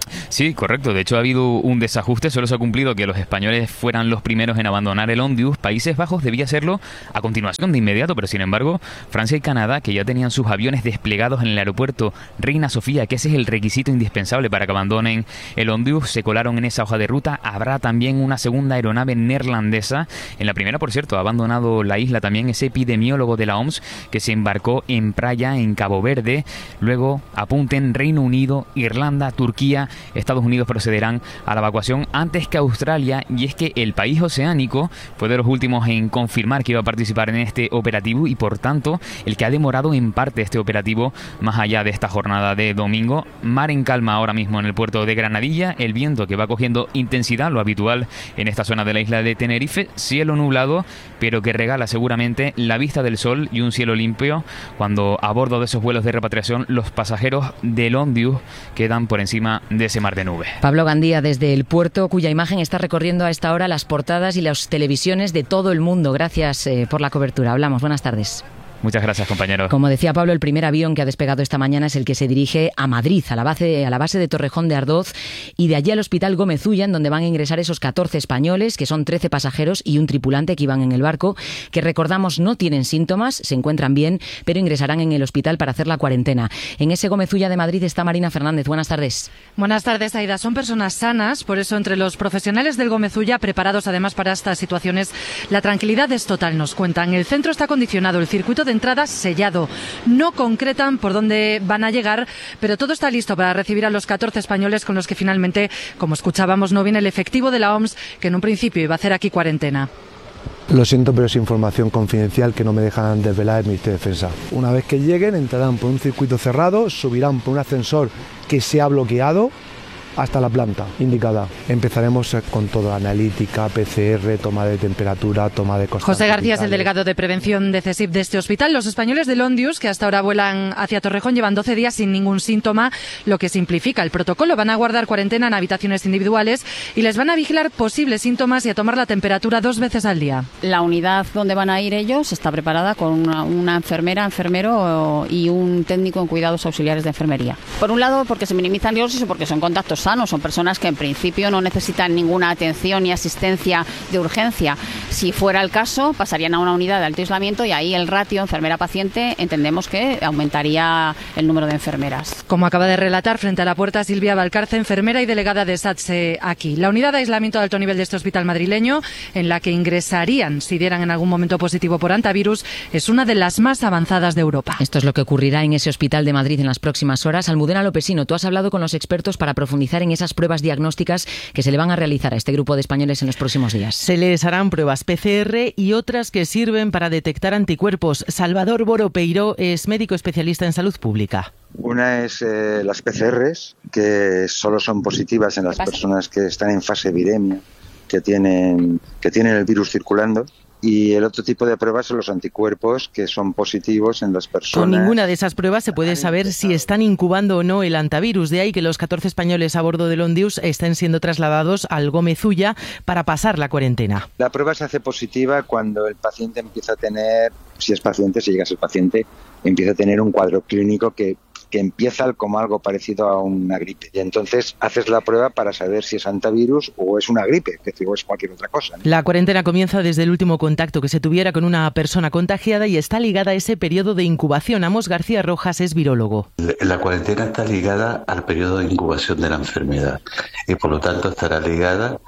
Sí, correcto. De hecho, ha habido un desajuste. Solo se ha cumplido que los españoles fueran los primeros en abandonar el Ondius. Países Bajos debía hacerlo a continuación de inmediato, pero sin embargo, Francia y Canadá, que ya tenían sus aviones desplegados en el aeropuerto Reina Sofía, que ese es el requisito indispensable para que abandonen el Ondius, se colaron en esa hoja de ruta. Habrá también una segunda aeronave neerlandesa. En la primera, por cierto, ha abandonado la isla también ese epidemiólogo de la O M S que se embarcó en Praia, en Cabo Verde. Luego apunten Reino Unido, Irlanda, Turquía, Estados Unidos procederán a la evacuación antes que Australia, y es que el país oceánico fue de los últimos en confirmar que iba a participar en este operativo y por tanto el que ha demorado en parte este operativo más allá de esta jornada de domingo. Mar en calma ahora mismo en el puerto de Granadilla, el viento que va cogiendo intensidad, lo habitual en esta zona de la isla de Tenerife, cielo nublado pero que regala seguramente la vista del sol y un cielo limpio cuando a bordo de esos vuelos de repatriación los pasajeros del Ondius quedan por encima de ese mar de nubes. Pablo Gandía desde el puerto, cuya imagen está recorriendo a esta hora las portadas y las televisiones de todo el mundo. Gracias eh, por la cobertura. Hablamos. Buenas tardes. Muchas gracias, compañero. Como decía Pablo, el primer avión que ha despegado esta mañana es el que se dirige a Madrid, a la base, a la base de Torrejón de Ardoz, y de allí al Hospital Gómez Ulla, en donde van a ingresar esos catorce españoles, que son trece pasajeros y un tripulante que iban en el barco, que recordamos no tienen síntomas, se encuentran bien, pero ingresarán en el hospital para hacer la cuarentena. En ese Gómez Ulla de Madrid está Marina Fernández. Buenas tardes. Buenas tardes, Aida. Son personas sanas, por eso entre los profesionales del Gómez Ulla, preparados además para estas situaciones, la tranquilidad es total, nos cuentan. El centro está acondicionado, el circuito de entradas sellado. No concretan por dónde van a llegar, pero todo está listo para recibir a los catorce españoles con los que finalmente, como escuchábamos, no viene el efectivo de la O M S, que en un principio iba a hacer aquí cuarentena. Lo siento, pero es información confidencial que no me dejan desvelar el Ministerio de Defensa. Una vez que lleguen, entrarán por un circuito cerrado, subirán por un ascensor que se ha bloqueado hasta la planta indicada. Empezaremos con todo, analítica, P C R, toma de temperatura, toma de constancia. José García es el delegado de prevención de CESIF de este hospital. Los españoles del Ondius, que hasta ahora vuelan hacia Torrejón, llevan doce días sin ningún síntoma, lo que simplifica el protocolo. Van a guardar cuarentena en habitaciones individuales y les van a vigilar posibles síntomas y a tomar la temperatura dos veces al día. La unidad donde van a ir ellos está preparada con una, una enfermera, enfermero y un técnico en cuidados auxiliares de enfermería. Por un lado, porque se minimizan riesgos y porque son contactos sanos, son personas que en principio no necesitan ninguna atención ni asistencia de urgencia. Si fuera el caso, pasarían a una unidad de alto aislamiento y ahí el ratio enfermera-paciente entendemos que aumentaría el número de enfermeras. Como acaba de relatar frente a la puerta Silvia Valcarce, enfermera y delegada de SATSE aquí. La unidad de aislamiento de alto nivel de este hospital madrileño, en la que ingresarían si dieran en algún momento positivo por antivirus, es una de las más avanzadas de Europa. Esto es lo que ocurrirá en ese hospital de Madrid en las próximas horas. Almudena Lopesino, tú has hablado con los expertos para profundizar en esas pruebas diagnósticas que se le van a realizar a este grupo de españoles en los próximos días. Se les harán pruebas P C R y otras que sirven para detectar anticuerpos. Salvador Boropeiro es médico especialista en salud pública. Una es eh, las P C Rs, que solo son positivas en las personas que están en fase de viremia, que tienen, que tienen el virus circulando. Y el otro tipo de pruebas son los anticuerpos, que son positivos en las personas. Con ninguna de esas pruebas se puede saber si están incubando o no el antivirus. De ahí que los catorce españoles a bordo del Ondius estén siendo trasladados al Gómez Ulla para pasar la cuarentena. La prueba se hace positiva cuando el paciente empieza a tener, si es paciente, si llega a ser paciente, empieza a tener un cuadro clínico que que empieza como algo parecido a una gripe. Y entonces haces la prueba para saber si es antivirus o es una gripe, que o es cualquier otra cosa, ¿no? La cuarentena comienza desde el último contacto que se tuviera con una persona contagiada y está ligada a ese periodo de incubación. Amos García Rojas es virólogo. La cuarentena está ligada al periodo de incubación de la enfermedad y por lo tanto estará ligada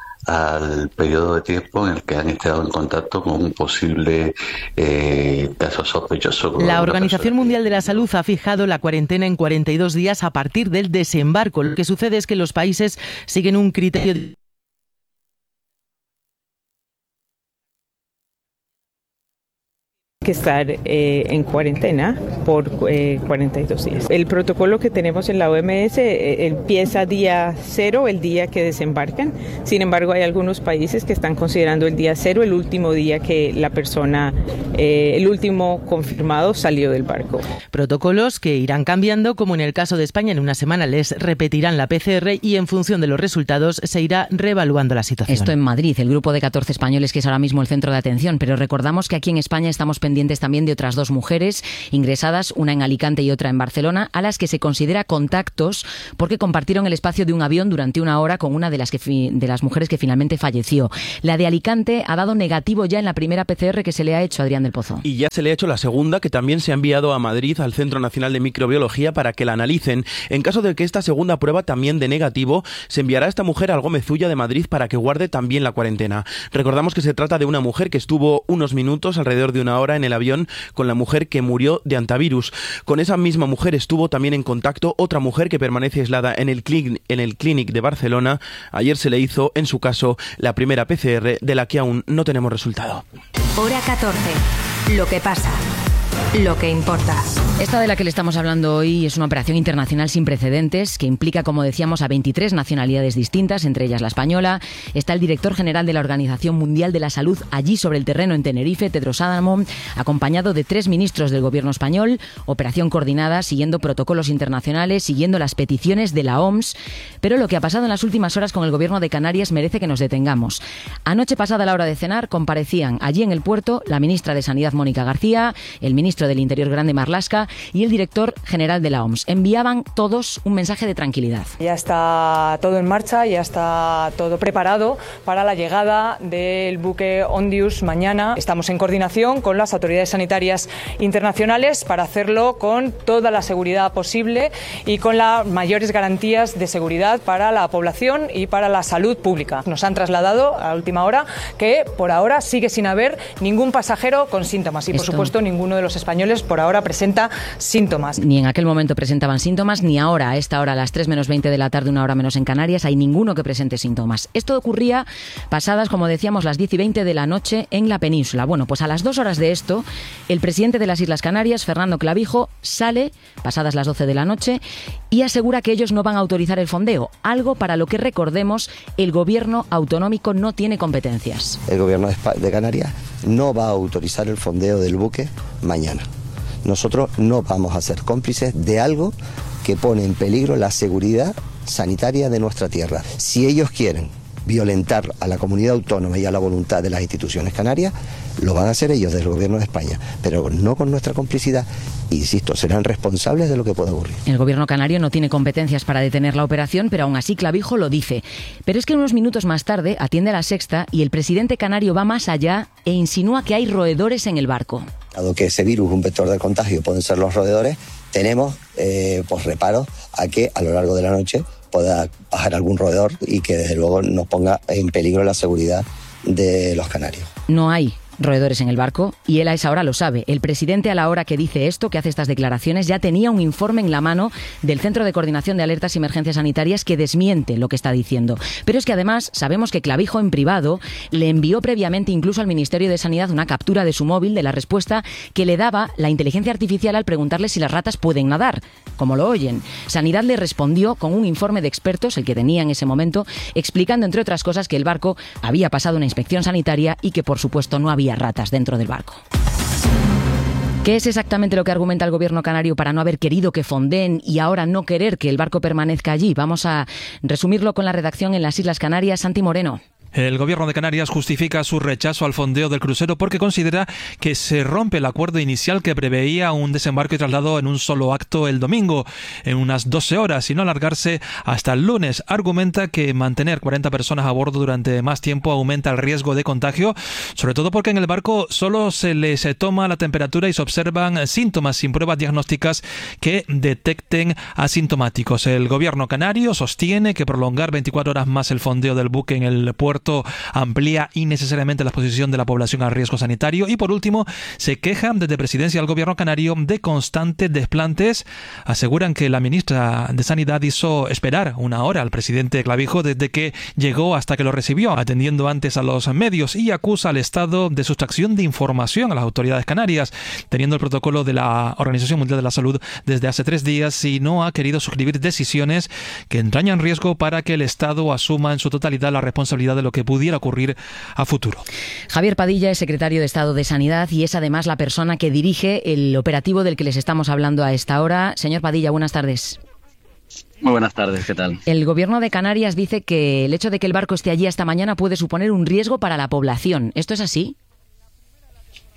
al periodo de tiempo en el que han estado en contacto con un posible eh, caso sospechoso. La Organización Mundial de la Salud ha fijado la cuarentena en cuarenta y dos días a partir del desembarco. Lo que sucede es que los países siguen un criterio de que estar eh, en cuarentena por eh, cuarenta y dos días. El protocolo que tenemos en la O M S eh, empieza día cero, el día que desembarcan. Sin embargo, hay algunos países que están considerando el día cero, el último día que la persona, eh, el último confirmado salió del barco. Protocolos que irán cambiando, como en el caso de España, en una semana les repetirán la P C R y en función de los resultados se irá reevaluando la situación. Esto en Madrid, el grupo de catorce españoles que es ahora mismo el centro de atención, pero recordamos que aquí en España estamos pendientes pendientes también de otras dos mujeres ingresadas, una en Alicante y otra en Barcelona, a las que se considera contactos porque compartieron el espacio de un avión durante una hora con una de las, que fi- de las mujeres que finalmente falleció. La de Alicante ha dado negativo ya en la primera P C R que se le ha hecho a Adrián del Pozo. Y ya se le ha hecho la segunda, que también se ha enviado a Madrid, al Centro Nacional de Microbiología, para que la analicen. En caso de que esta segunda prueba también de negativo, se enviará a esta mujer al Gómez Ulla de Madrid para que guarde también la cuarentena. Recordamos que se trata de una mujer que estuvo unos minutos, alrededor de una hora, en el avión con la mujer que murió de antivirus. Con esa misma mujer estuvo también en contacto otra mujer que permanece aislada en el, clín- en el Clínic de Barcelona. Ayer se le hizo, en su caso, la primera P C R, de la que aún no tenemos resultado. Hora catorce. Lo que pasa. Lo que importa. Esta de la que le estamos hablando hoy es una operación internacional sin precedentes que implica, como decíamos, a veintitrés nacionalidades distintas, entre ellas la española. Está el director general de la Organización Mundial de la Salud allí sobre el terreno en Tenerife, Tedros Adhanom, acompañado de tres ministros del gobierno español. Operación coordinada, siguiendo protocolos internacionales, siguiendo las peticiones de la O M S. Pero lo que ha pasado en las últimas horas con el gobierno de Canarias merece que nos detengamos. Anoche pasada la hora de cenar comparecían allí en el puerto la ministra de Sanidad, Mónica García, el ministro del Interior, Grande Marlaska, y el director general de la O M S. Enviaban todos un mensaje de tranquilidad. Ya está todo en marcha, ya está todo preparado para la llegada del buque Ondius mañana. Estamos en coordinación con las autoridades sanitarias internacionales para hacerlo con toda la seguridad posible y con las mayores garantías de seguridad para la población y para la salud pública. Nos han trasladado a última hora que por ahora sigue sin haber ningún pasajero con síntomas y por Esto... supuesto ninguno de los españoles por ahora presenta síntomas. Ni en aquel momento presentaban síntomas, ni ahora, a esta hora, a las tres menos veinte de la tarde, una hora menos en Canarias, hay ninguno que presente síntomas. Esto ocurría pasadas, como decíamos, las diez y veinte de la noche en la península. Bueno, pues a las dos horas de esto, el presidente de las Islas Canarias, Fernando Clavijo, sale, pasadas las doce de la noche, y asegura que ellos no van a autorizar el fondeo, algo para lo que, recordemos, el gobierno autonómico no tiene competencias. El gobierno de Canarias no va a autorizar el fondeo del buque mañana. Nosotros no vamos a ser cómplices de algo que pone en peligro la seguridad sanitaria de nuestra tierra. Si ellos quieren violentar a la comunidad autónoma y a la voluntad de las instituciones canarias, lo van a hacer ellos del gobierno de España, pero no con nuestra complicidad. Insisto, serán responsables de lo que pueda ocurrir. El gobierno canario no tiene competencias para detener la operación, pero aún así Clavijo lo dice. Pero es que unos minutos más tarde atiende La Sexta y el presidente canario va más allá e insinúa que hay roedores en el barco. Dado que ese virus, un vector de contagio, pueden ser los roedores, tenemos eh, pues reparos a que a lo largo de la noche pueda bajar algún roedor y que desde luego nos ponga en peligro la seguridad de los canarios. No hay roedores en el barco y él a esa hora lo sabe. El presidente, a la hora que dice esto, que hace estas declaraciones, ya tenía un informe en la mano del Centro de Coordinación de Alertas y Emergencias Sanitarias que desmiente lo que está diciendo. Pero es que además sabemos que Clavijo en privado le envió previamente incluso al Ministerio de Sanidad una captura de su móvil de la respuesta que le daba la inteligencia artificial al preguntarle si las ratas pueden nadar, como lo oyen. Sanidad le respondió con un informe de expertos, el que tenía en ese momento, explicando entre otras cosas que el barco había pasado una inspección sanitaria y que por supuesto no había ratas dentro del barco. ¿Qué es exactamente lo que argumenta el gobierno canario para no haber querido que fondeen y ahora no querer que el barco permanezca allí? Vamos a resumirlo con la redacción en las Islas Canarias. Santi Moreno. El gobierno de Canarias justifica su rechazo al fondeo del crucero porque considera que se rompe el acuerdo inicial que preveía un desembarco y traslado en un solo acto el domingo, en unas doce horas, y no alargarse hasta el lunes. Argumenta que mantener cuarenta personas a bordo durante más tiempo aumenta el riesgo de contagio, sobre todo porque en el barco solo se les toma la temperatura y se observan síntomas sin pruebas diagnósticas que detecten asintomáticos. El gobierno canario sostiene que prolongar veinticuatro horas más el fondeo del buque en el puerto amplía innecesariamente la exposición de la población al riesgo sanitario. Y por último, se quejan desde Presidencia del gobierno canario de constantes desplantes. Aseguran que la ministra de Sanidad hizo esperar una hora al presidente Clavijo desde que llegó hasta que lo recibió, atendiendo antes a los medios, y acusa al Estado de sustracción de información a las autoridades canarias, teniendo el protocolo de la Organización Mundial de la Salud desde hace tres días y no ha querido suscribir decisiones que entrañan riesgo para que el Estado asuma en su totalidad la responsabilidad de lo que pudiera ocurrir a futuro. Javier Padilla es secretario de Estado de Sanidad y es además la persona que dirige el operativo del que les estamos hablando a esta hora. Señor Padilla, buenas tardes. Muy buenas tardes, ¿qué tal? El gobierno de Canarias dice que el hecho de que el barco esté allí esta mañana puede suponer un riesgo para la población. ¿Esto es así?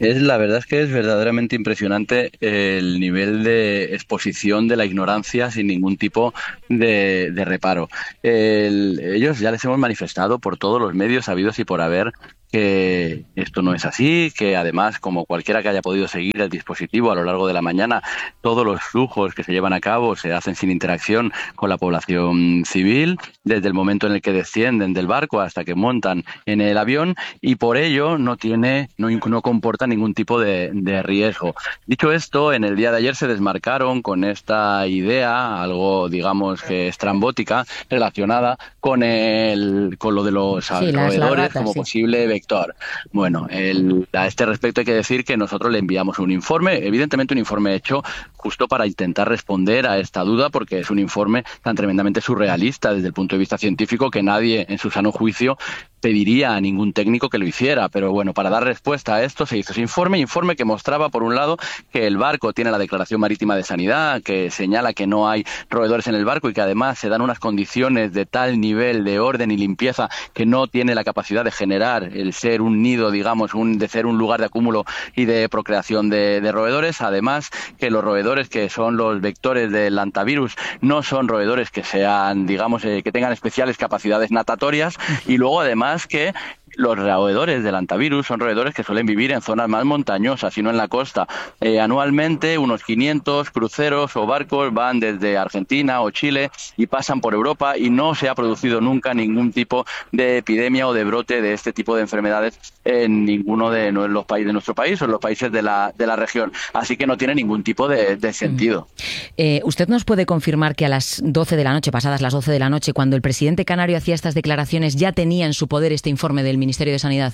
Es la verdad es que es verdaderamente impresionante el nivel de exposición de la ignorancia sin ningún tipo de, de reparo. El, ellos ya les hemos manifestado por todos los medios habidos y por haber que esto no es así, que además, como cualquiera que haya podido seguir el dispositivo a lo largo de la mañana, todos los flujos que se llevan a cabo se hacen sin interacción con la población civil, desde el momento en el que descienden del barco hasta que montan en el avión, y por ello no tiene, no, no comporta ningún tipo de, de riesgo. Dicho esto, en el día de ayer se desmarcaron con esta idea, algo digamos que estrambótica, relacionada con el con lo de los sí, roedores como sí. posible vector. Bueno, el, a este respecto hay que decir que nosotros le enviamos un informe, evidentemente un informe hecho justo para intentar responder a esta duda, porque es un informe tan tremendamente surrealista desde el punto de vista científico que nadie en su sano juicio pediría a ningún técnico que lo hiciera. Pero bueno, para dar respuesta a esto se hizo ese informe, informe que mostraba por un lado que el barco tiene la Declaración Marítima de Sanidad, que señala que no hay roedores en el barco y que además se dan unas condiciones de tal nivel de orden y limpieza que no tiene la capacidad de generar el ser un nido, digamos, un, de ser un lugar de acúmulo y de procreación de, de roedores. Además, que los roedores que son los vectores del hantavirus no son roedores que sean, digamos, eh, que tengan especiales capacidades natatorias, y luego además que los roedores del hantavirus son roedores que suelen vivir en zonas más montañosas y no en la costa. Eh, anualmente unos quinientos cruceros o barcos van desde Argentina o Chile y pasan por Europa, y no se ha producido nunca ningún tipo de epidemia o de brote de este tipo de enfermedades en ninguno de los países de nuestro país o en los países de la, de la región. Así que no tiene ningún tipo de, de sentido. Eh, ¿Usted nos puede confirmar que a las doce de la noche, pasadas las doce de la noche, cuando el presidente canario hacía estas declaraciones, ya tenía en su poder este informe del Ministerio de Sanidad?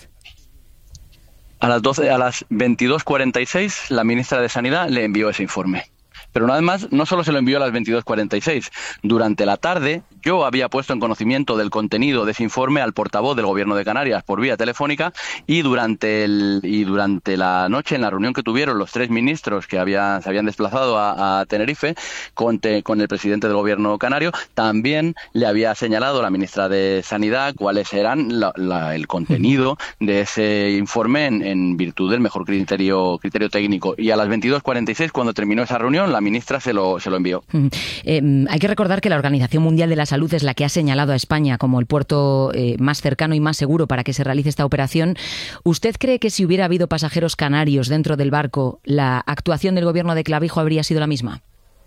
A las doce, a las veintidós cuarenta y seis, la ministra de Sanidad le envió ese informe. Pero además, no solo se lo envió a las veintidós cuarenta y seis. Durante la tarde, yo había puesto en conocimiento del contenido de ese informe al portavoz del Gobierno de Canarias por vía telefónica, y durante el y durante la noche, en la reunión que tuvieron los tres ministros que habían, se habían desplazado a, a Tenerife con, te, con el presidente del Gobierno canario, también le había señalado a la ministra de Sanidad cuáles eran la, la, el contenido de ese informe en, en virtud del mejor criterio, criterio técnico. Y a las veintidós cuarenta y seis, cuando terminó esa reunión, la ministra se lo, se lo envió. Eh, hay que recordar que la Organización Mundial de la Salud es la que ha señalado a España como el puerto eh, más cercano y más seguro para que se realice esta operación. ¿Usted cree que si hubiera habido pasajeros canarios dentro del barco, la actuación del gobierno de Clavijo habría sido la misma?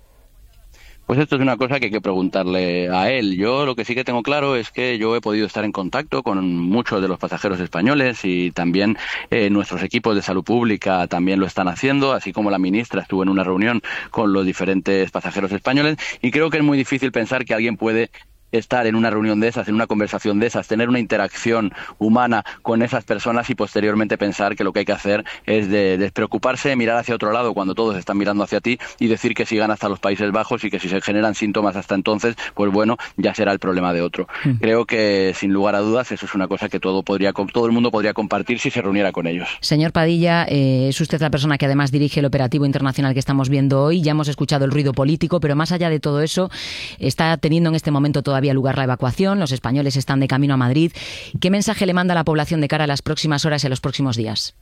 Pues esto es una cosa que hay que preguntarle a él. Yo lo que sí que tengo claro es que yo he podido estar en contacto con muchos de los pasajeros españoles, y también eh, nuestros equipos de salud pública también lo están haciendo, así como la ministra estuvo en una reunión con los diferentes pasajeros españoles, y creo que es muy difícil pensar que alguien puede estar en una reunión de esas, en una conversación de esas, tener una interacción humana con esas personas y posteriormente pensar que lo que hay que hacer es de despreocuparse, mirar hacia otro lado cuando todos están mirando hacia ti y decir que sigan hasta los Países Bajos, y que si se generan síntomas hasta entonces, pues bueno, ya será el problema de otro. Mm. Creo que sin lugar a dudas eso es una cosa que todo podría, todo el mundo podría compartir si se reuniera con ellos. Señor Padilla, eh, es usted la persona que además dirige el operativo internacional que estamos viendo hoy. Ya hemos escuchado el ruido político, pero más allá de todo eso, está teniendo en este momento todavía lugar la evacuación, los españoles están de camino a Madrid. ¿Qué mensaje le manda a la población de cara a las próximas horas y a los próximos días?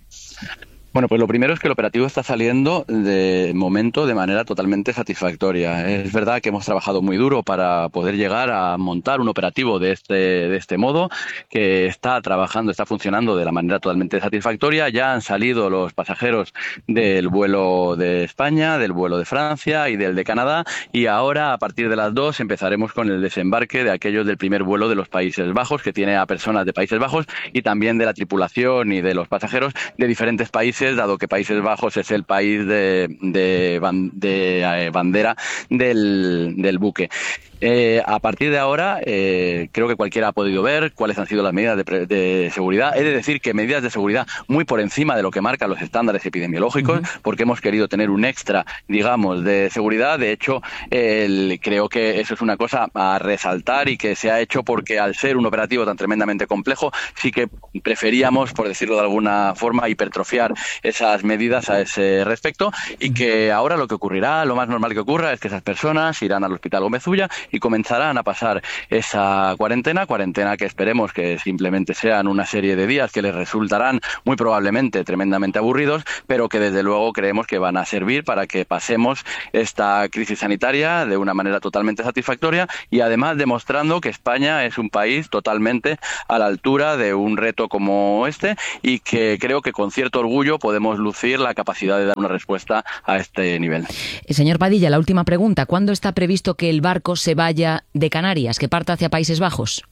Bueno, pues lo primero es que el operativo está saliendo de momento de manera totalmente satisfactoria. Es verdad que hemos trabajado muy duro para poder llegar a montar un operativo de este, de este modo, que está trabajando, está funcionando de la manera totalmente satisfactoria. Ya han salido los pasajeros del vuelo de España, del vuelo de Francia y del de Canadá, y ahora a partir de las dos empezaremos con el desembarque de aquellos del primer vuelo de los Países Bajos, que tiene a personas de Países Bajos y también de la tripulación y de los pasajeros de diferentes países, dado que Países Bajos es el país de, de, de, de bandera del, del buque. Eh, a partir de ahora, eh, creo que cualquiera ha podido ver cuáles han sido las medidas de, de seguridad. He de decir que medidas de seguridad muy por encima de lo que marcan los estándares epidemiológicos, uh-huh. porque hemos querido tener un extra, digamos, de seguridad. De hecho, el, creo que eso es una cosa a resaltar, y que se ha hecho porque al ser un operativo tan tremendamente complejo, sí que preferíamos, por decirlo de alguna forma, hipertrofiar esas medidas a ese respecto, y que ahora lo que ocurrirá, lo más normal que ocurra, es que esas personas irán al Hospital Gómez Ulla y comenzarán a pasar esa cuarentena, cuarentena que esperemos que simplemente sean una serie de días que les resultarán muy probablemente tremendamente aburridos, pero que desde luego creemos que van a servir para que pasemos esta crisis sanitaria de una manera totalmente satisfactoria y además demostrando que España es un país totalmente a la altura de un reto como este y que creo que con cierto orgullo podemos lucir la capacidad de dar una respuesta a este nivel. Señor Padilla, la última pregunta. ¿Cuándo está previsto que el barco se vaya de Canarias, que parta hacia Países Bajos?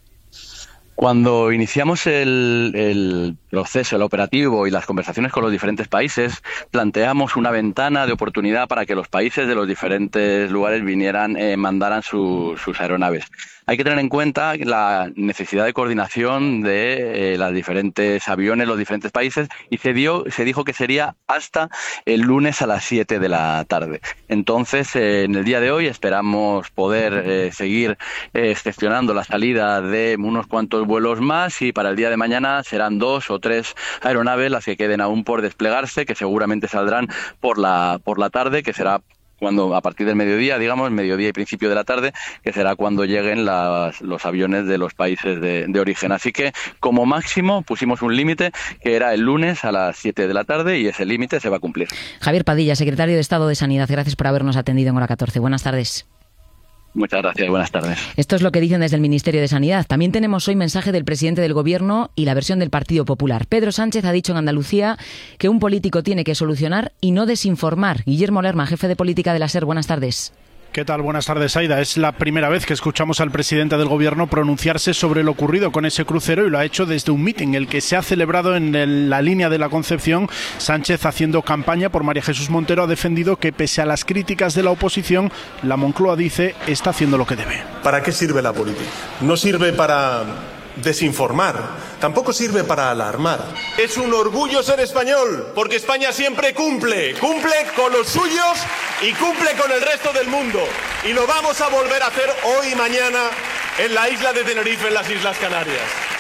Cuando iniciamos el, el proceso, el operativo y las conversaciones con los diferentes países, planteamos una ventana de oportunidad para que los países de los diferentes lugares vinieran, eh, mandaran su, sus aeronaves. Hay que tener en cuenta la necesidad de coordinación de eh, los diferentes aviones, los diferentes países, y se dio, se dijo que sería hasta el lunes a las siete de la tarde. Entonces, eh, en el día de hoy esperamos poder eh, seguir eh, gestionando la salida de unos cuantos vuelos más y para el día de mañana serán dos o tres aeronaves las que queden aún por desplegarse, que seguramente saldrán por la, por la tarde, que será cuando a partir del mediodía, digamos, mediodía y principio de la tarde, que será cuando lleguen las, los aviones de los países de, de origen. Así que, como máximo, pusimos un límite que era el lunes a las siete de la tarde y ese límite se va a cumplir. Javier Padilla, secretario de Estado de Sanidad, gracias por habernos atendido en Hora catorce. Buenas tardes. Muchas gracias, buenas tardes. Esto es lo que dicen desde el Ministerio de Sanidad. También tenemos hoy mensaje del presidente del Gobierno y la versión del Partido Popular. Pedro Sánchez ha dicho en Andalucía que un político tiene que solucionar y no desinformar. Guillermo Lerma, jefe de política de la SER, buenas tardes. ¿Qué tal? Buenas tardes, Aida. Es la primera vez que escuchamos al presidente del Gobierno pronunciarse sobre lo ocurrido con ese crucero y lo ha hecho desde un mitin, el que se ha celebrado en el, la línea de la Concepción. Sánchez, haciendo campaña por María Jesús Montero, ha defendido que pese a las críticas de la oposición, la Moncloa, dice, está haciendo lo que debe. ¿Para qué sirve la política? No sirve para desinformar, tampoco sirve para alarmar. Es un orgullo ser español, porque España siempre cumple, cumple con los suyos y cumple con el resto del mundo. Y lo vamos a volver a hacer hoy y mañana en la isla de Tenerife, en las Islas Canarias.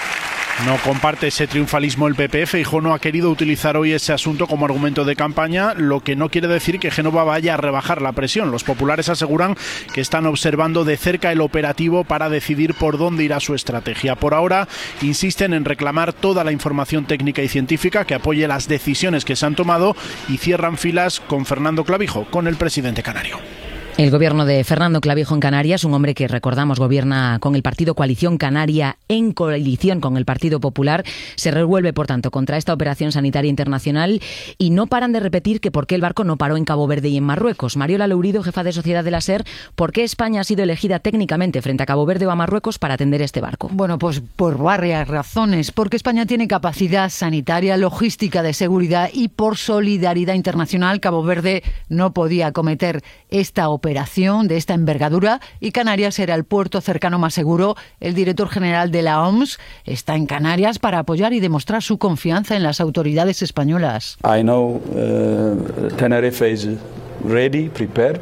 No comparte ese triunfalismo el P P. Feijóo no ha querido utilizar hoy ese asunto como argumento de campaña, lo que no quiere decir que Génova vaya a rebajar la presión. Los populares aseguran que están observando de cerca el operativo para decidir por dónde irá su estrategia. Por ahora insisten en reclamar toda la información técnica y científica que apoye las decisiones que se han tomado y cierran filas con Fernando Clavijo, con el presidente canario. El gobierno de Fernando Clavijo en Canarias, un hombre que, recordamos, gobierna con el partido Coalición Canaria en coalición con el Partido Popular, se revuelve, por tanto, contra esta operación sanitaria internacional y no paran de repetir que por qué el barco no paró en Cabo Verde y en Marruecos. Mariola Lourido, jefa de sociedad de la SER, ¿por qué España ha sido elegida técnicamente frente a Cabo Verde o a Marruecos para atender este barco? Bueno, pues por varias razones. Porque España tiene capacidad sanitaria, logística de seguridad y por solidaridad internacional Cabo Verde no podía acometer esta operación. operación de esta envergadura y Canarias era el puerto cercano más seguro. El director general de la O M S está en Canarias para apoyar y demostrar su confianza en las autoridades españolas. I know uh, Tenerife is ready, prepared.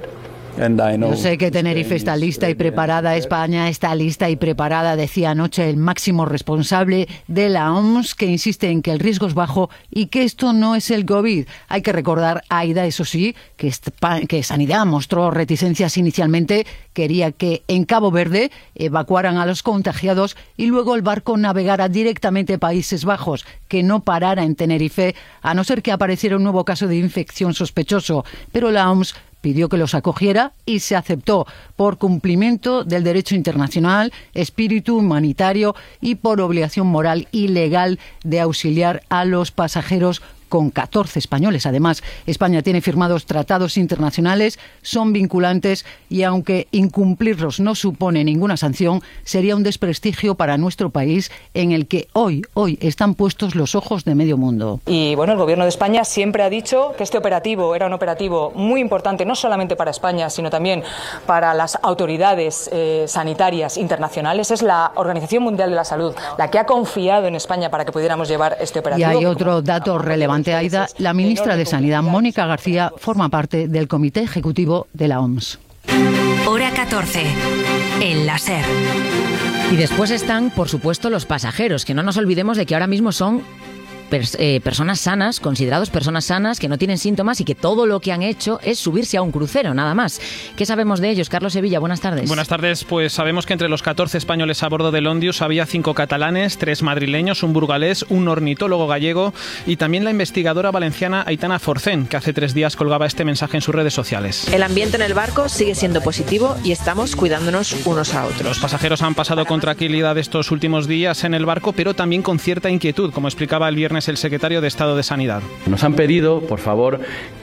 Yo sé que Tenerife está lista y preparada, España está lista y preparada, decía anoche el máximo responsable de la O M S, que insiste en que el riesgo es bajo y que esto no es el COVID. Hay que recordar, Aida, eso sí, que, que Sanidad mostró reticencias inicialmente, quería que en Cabo Verde evacuaran a los contagiados y luego el barco navegara directamente a Países Bajos, que no parara en Tenerife, a no ser que apareciera un nuevo caso de infección sospechoso. Pero la O M S pidió que los acogiera y se aceptó por cumplimiento del derecho internacional, espíritu humanitario y por obligación moral y legal de auxiliar a los pasajeros con catorce españoles. Además, España tiene firmados tratados internacionales, son vinculantes y aunque incumplirlos no supone ninguna sanción, sería un desprestigio para nuestro país en el que hoy, hoy están puestos los ojos de medio mundo. Y bueno, el Gobierno de España siempre ha dicho que este operativo era un operativo muy importante, no solamente para España, sino también para las autoridades eh, sanitarias internacionales. Es la Organización Mundial de la Salud la que ha confiado en España para que pudiéramos llevar este operativo. Y hay otro dato relevante, Aida. La ministra de Sanidad, Mónica García, forma parte del comité ejecutivo de la O M S. Hora catorce, en la SER. Y después están, por supuesto, los pasajeros, que no nos olvidemos de que ahora mismo son pers eh, personas sanas, considerados personas sanas, que no tienen síntomas y que todo lo que han hecho es subirse a un crucero, nada más. ¿Qué sabemos de ellos? Carlos Sevilla, buenas tardes. Buenas tardes, pues sabemos que entre los catorce españoles a bordo del Ondius había cinco catalanes, tres madrileños, un burgalés, un ornitólogo gallego y también la investigadora valenciana Aitana Forcén, que hace tres días colgaba este mensaje en sus redes sociales. El ambiente en el barco sigue siendo positivo y estamos cuidándonos unos a otros. Los pasajeros han pasado con tranquilidad estos últimos días en el barco, pero también con cierta inquietud, como explicaba el viernes el secretario de Estado de Sanidad. Nos han pedido, por favor,